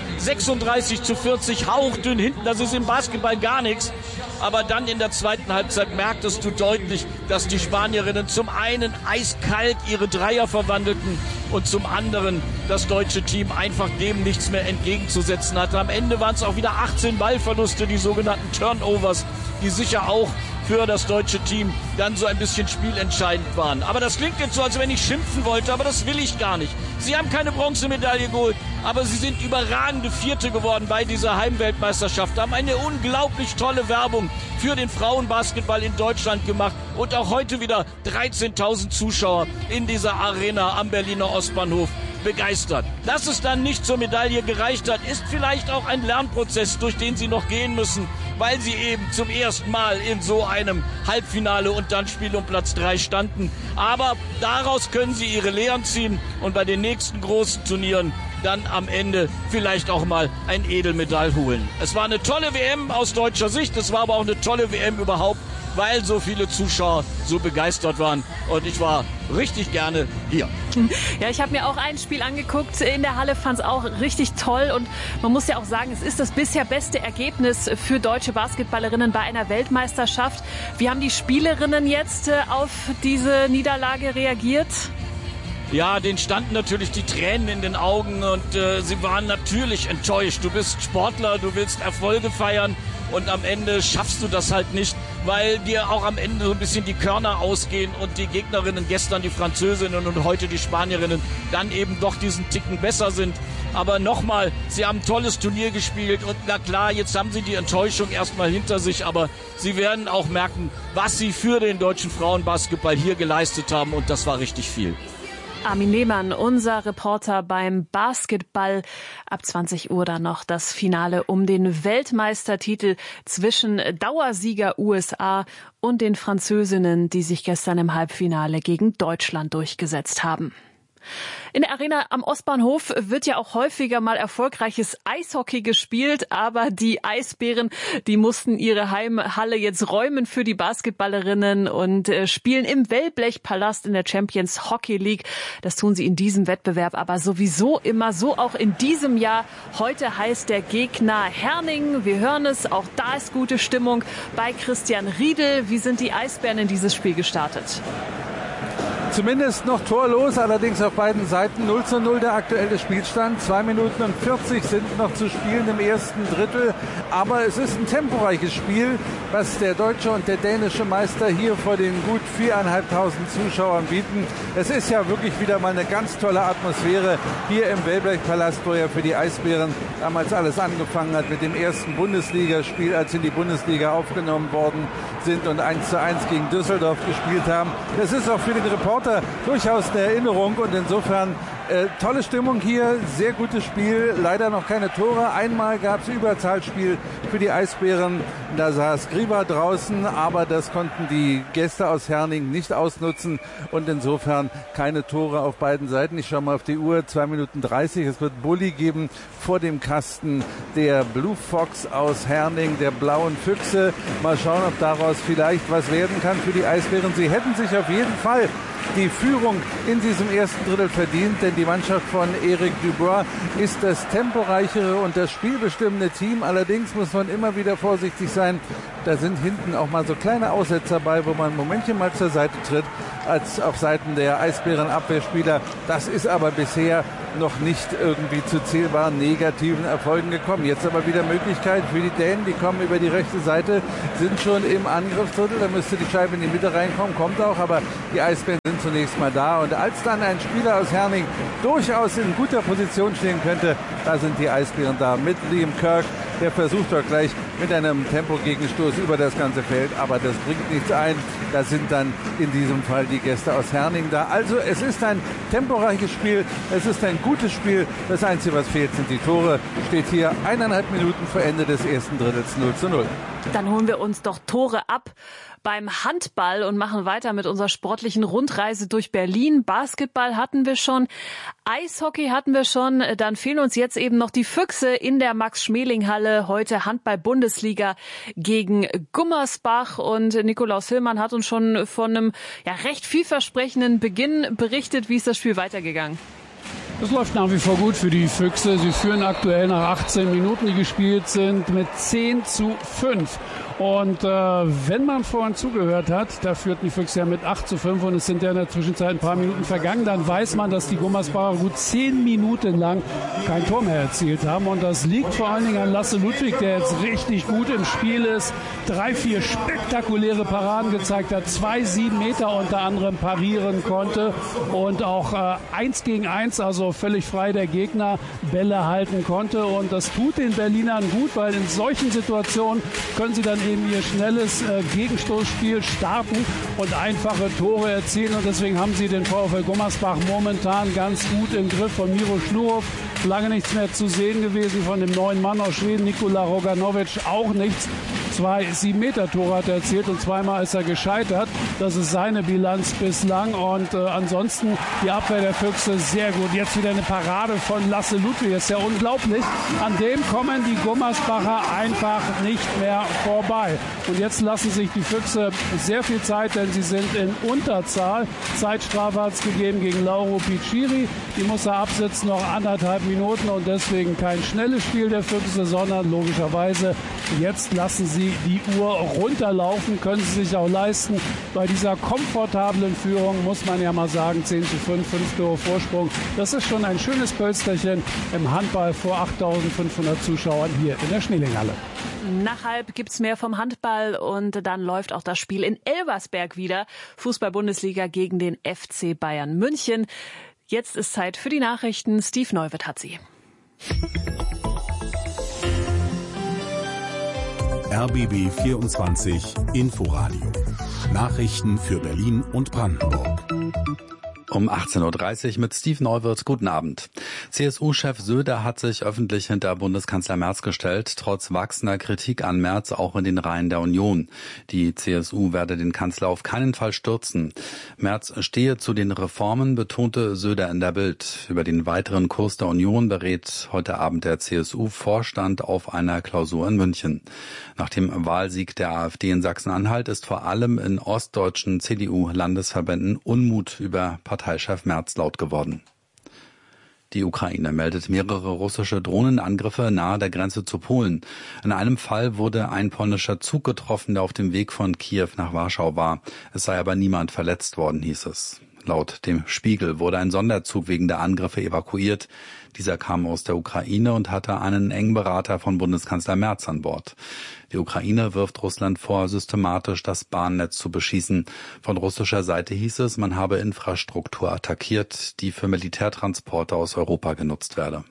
S6: 36:40 hauchdünn hinten. Das ist im Basketball gar nichts. Aber dann in der zweiten Halbzeit merktest du deutlich, dass die Spanierinnen zum einen eiskalt ihre Dreier verwandelten und zum anderen das deutsche Team einfach dem nichts mehr entgegenzusetzen hatte. Am Ende waren es auch wieder 18 Ballverluste, die sogenannten Turnovers, die sicher auch für das deutsche Team dann so ein bisschen spielentscheidend waren. Aber das klingt jetzt so, als wenn ich schimpfen wollte, aber das will ich gar nicht. Sie haben keine Bronzemedaille geholt, aber sie sind überragende Vierte geworden bei dieser Heimweltmeisterschaft, haben eine unglaublich tolle Werbung für den Frauenbasketball in Deutschland gemacht und auch heute wieder 13.000 Zuschauer in dieser Arena am Berliner Ostbahnhof begeistert. Dass es dann nicht zur Medaille gereicht hat, ist vielleicht auch ein Lernprozess, durch den sie noch gehen müssen, weil sie eben zum ersten Mal in so einem Halbfinale und dann Spiel um Platz 3 standen. Aber daraus können sie ihre Lehren ziehen und bei den nächsten großen Turnieren dann am Ende vielleicht auch mal ein Edelmetall holen. Es war eine tolle WM aus deutscher Sicht, es war aber auch eine tolle WM überhaupt, weil so viele Zuschauer so begeistert waren, und ich war richtig gerne hier.
S2: Ja, ich habe mir auch ein Spiel angeguckt in der Halle, fand es auch richtig toll, und man muss ja auch sagen, es ist das bisher beste Ergebnis für deutsche Basketballerinnen bei einer Weltmeisterschaft. Wie haben die Spielerinnen jetzt auf diese Niederlage reagiert?
S6: Ja, denen standen natürlich die Tränen in den Augen und sie waren natürlich enttäuscht. Du bist Sportler, du willst Erfolge feiern und am Ende schaffst du das halt nicht, weil dir auch am Ende so ein bisschen die Körner ausgehen und die Gegnerinnen, gestern die Französinnen und heute die Spanierinnen, dann eben doch diesen Ticken besser sind. Aber nochmal, sie haben ein tolles Turnier gespielt und na klar, jetzt haben sie die Enttäuschung erstmal hinter sich, aber sie werden auch merken, was sie für den deutschen Frauenbasketball hier geleistet haben, und das war richtig viel.
S2: Armin Lehmann, unser Reporter beim Basketball. Ab 20 Uhr dann noch das Finale um den Weltmeistertitel zwischen Dauersieger USA und den Französinnen, die sich gestern im Halbfinale gegen Deutschland durchgesetzt haben. In der Arena am Ostbahnhof wird ja auch häufiger mal erfolgreiches Eishockey gespielt, aber die Eisbären, die mussten ihre Heimhalle jetzt räumen für die Basketballerinnen und spielen im Wellblechpalast in der Champions Hockey League. Das tun sie in diesem Wettbewerb aber sowieso immer, so auch in diesem Jahr. Heute heißt der Gegner Herning. Wir hören es, auch da ist gute Stimmung bei Christian Riedel. Wie sind die Eisbären in dieses Spiel gestartet?
S7: Zumindest noch torlos, allerdings auf beiden Seiten 0:0 der aktuelle Spielstand. 2 Minuten und 40 sind noch zu spielen im ersten Drittel. Aber es ist ein temporeiches Spiel, was der deutsche und der dänische Meister hier vor den gut 4.500 Zuschauern bieten. Es ist ja wirklich wieder mal eine ganz tolle Atmosphäre hier im Wellblechpalast, wo ja für die Eisbären damals alles angefangen hat mit dem ersten Bundesligaspiel, als sie in die Bundesliga aufgenommen worden sind und 1:1 gegen Düsseldorf gespielt haben. Das ist auch für den Reporter durchaus eine Erinnerung und insofern tolle Stimmung hier, sehr gutes Spiel, leider noch keine Tore. Einmal gab es Überzahlspiel für die Eisbären, da saß Griva draußen, aber das konnten die Gäste aus Herning nicht ausnutzen und insofern keine Tore auf beiden Seiten. Ich schaue mal auf die Uhr, 2 Minuten 30, es wird Bulli geben vor dem Kasten der Blue Fox aus Herning, der blauen Füchse. Mal schauen, ob daraus vielleicht was werden kann für die Eisbären. Sie hätten sich auf jeden Fall die Führung in diesem ersten Drittel verdient, denn die Mannschaft von Eric Dubois ist das temporeichere und das spielbestimmende Team. Allerdings muss man immer wieder vorsichtig sein. Da sind hinten auch mal so kleine Aussetzer bei, wo man ein Momentchen mal zur Seite tritt, als auf Seiten der Eisbären-Abwehrspieler. Das ist aber bisher noch nicht irgendwie zu zählbaren negativen Erfolgen gekommen. Jetzt aber wieder Möglichkeit für die Dänen, die kommen über die rechte Seite, sind schon im Angriffsdrittel, da müsste die Scheibe in die Mitte reinkommen, kommt auch, aber die Eisbären sind zunächst mal da und als dann ein Spieler aus Herning durchaus in guter Position stehen könnte, da sind die Eisbären da mit Liam Kirk, der versucht doch gleich mit einem Tempogegenstoß über das ganze Feld, aber das bringt nichts ein. Da sind dann in diesem Fall die Gäste aus Herning da. Also es ist ein temporeiches Spiel, es ist ein gutes Spiel. Das Einzige, was fehlt, sind die Tore. Steht hier 1,5 Minuten vor Ende des ersten Drittels 0:0.
S2: Dann holen wir uns doch Tore ab beim Handball und machen weiter mit unserer sportlichen Rundreise durch Berlin. Basketball hatten wir schon, Eishockey hatten wir schon, dann fehlen uns jetzt eben noch die Füchse in der Max-Schmeling-Halle. Heute Handball-Bundesliga gegen Gummersbach und Nikolaus Hillmann hat uns schon von einem recht vielversprechenden Beginn berichtet. Wie ist das Spiel weitergegangen?
S4: Es läuft nach wie vor gut für die Füchse. Sie führen aktuell nach 18 Minuten, die gespielt sind, mit 10:5. Und wenn man vorhin zugehört hat, da führten die Füchse ja mit 8:5 und es sind ja in der Zwischenzeit ein paar Minuten vergangen, dann weiß man, dass die Gummersbacher gut 10 Minuten lang kein Tor mehr erzielt haben. Und das liegt vor allen Dingen an Lasse Ludwig, der jetzt richtig gut im Spiel ist, 3, 4 spektakuläre Paraden gezeigt hat, 2 7-Meter unter anderem parieren konnte und auch 1 gegen 1, also völlig frei der Gegner, Bälle halten konnte. Und das tut den Berlinern gut, weil in solchen Situationen können sie dann eben ihr schnelles Gegenstoßspiel starten und einfache Tore erzielen. Und deswegen haben sie den VfL Gummersbach momentan ganz gut im Griff. Von Miro Schnurov lange nichts mehr zu sehen gewesen. Von dem neuen Mann aus Schweden, Nikola Roganovic, auch nichts. 2 7-Meter-Tore hat er erzielt und zweimal ist er gescheitert. Das ist seine Bilanz bislang. Und ansonsten die Abwehr der Füchse sehr gut. Jetzt wieder eine Parade von Lasse Ludwig. Das ist ja unglaublich. An dem kommen die Gummersbacher einfach nicht mehr vorbei. Und jetzt lassen sich die Füchse sehr viel Zeit, denn sie sind in Unterzahl. Zeitstrafe hat es gegeben gegen Lauro Picciri. Die muss er absitzen, noch 1,5 Minuten und deswegen kein schnelles Spiel der Füchse, sondern logischerweise jetzt lassen sie die Uhr runterlaufen, können sie sich auch leisten. Bei dieser komfortablen Führung muss man ja mal sagen, 10:5, 5 Tore Vorsprung. Das ist schon ein schönes Pölsterchen im Handball vor 8.500 Zuschauern hier in der Schmelinghalle.
S2: Nach halb gibt's mehr vom Handball und dann läuft auch das Spiel in Elversberg wieder. Fußball-Bundesliga gegen den FC Bayern München. Jetzt ist Zeit für die Nachrichten. Steve Neuwirth hat sie.
S12: RBB 24 Inforadio. Nachrichten für Berlin und Brandenburg.
S14: Um 18.30 Uhr mit Steve Neuwirth. Guten Abend. CSU-Chef Söder hat sich öffentlich hinter Bundeskanzler Merz gestellt, trotz wachsender Kritik an Merz auch in den Reihen der Union. Die CSU werde den Kanzler auf keinen Fall stürzen. Merz stehe zu den Reformen, betonte Söder in der Bild. Über den weiteren Kurs der Union berät heute Abend der CSU-Vorstand auf einer Klausur in München. Nach dem Wahlsieg der AfD in Sachsen-Anhalt ist vor allem in ostdeutschen CDU-Landesverbänden Unmut über Parteichef Merz laut geworden. Die Ukraine meldet mehrere russische Drohnenangriffe nahe der Grenze zu Polen. In einem Fall wurde ein polnischer Zug getroffen, der auf dem Weg von Kiew nach Warschau war. Es sei aber niemand verletzt worden, hieß es. Laut dem Spiegel wurde ein Sonderzug wegen der Angriffe evakuiert. Dieser kam aus der Ukraine und hatte einen engen Berater von Bundeskanzler Merz an Bord. Die Ukraine wirft Russland vor, systematisch das Bahnnetz zu beschießen. Von russischer Seite hieß es, man habe Infrastruktur attackiert, die für Militärtransporte aus Europa genutzt werde.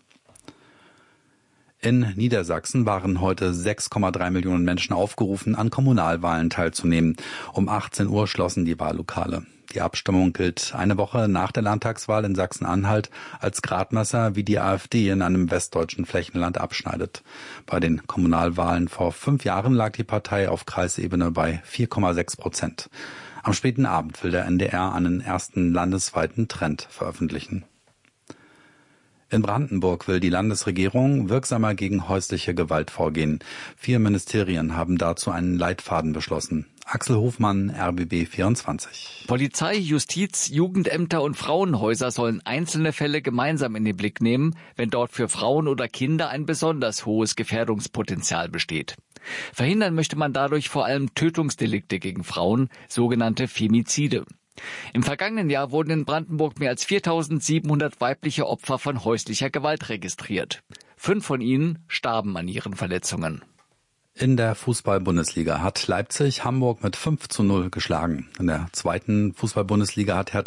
S14: In Niedersachsen waren heute 6,3 Millionen Menschen aufgerufen, an Kommunalwahlen teilzunehmen. Um 18 Uhr schlossen die Wahllokale. Die Abstimmung gilt eine Woche nach der Landtagswahl in Sachsen-Anhalt als Gradmesser, wie die AfD in einem westdeutschen Flächenland abschneidet. Bei den Kommunalwahlen vor 5 Jahren lag die Partei auf Kreisebene bei 4,6%. Am späten Abend will der NDR einen ersten landesweiten Trend veröffentlichen. In Brandenburg will die Landesregierung wirksamer gegen häusliche Gewalt vorgehen. 4 Ministerien haben dazu einen Leitfaden beschlossen. Axel Hofmann, RBB 24.
S1: Polizei, Justiz, Jugendämter und Frauenhäuser sollen einzelne Fälle gemeinsam in den Blick nehmen, wenn dort für Frauen oder Kinder ein besonders hohes Gefährdungspotenzial besteht. Verhindern möchte man dadurch vor allem Tötungsdelikte gegen Frauen, sogenannte Femizide. Im vergangenen Jahr wurden in Brandenburg mehr als 4.700 weibliche Opfer von häuslicher Gewalt registriert. 5 von ihnen starben an ihren Verletzungen.
S14: In der Fußball-Bundesliga hat Leipzig Hamburg mit 5:0 geschlagen. In der zweiten Fußball-Bundesliga hat Hertha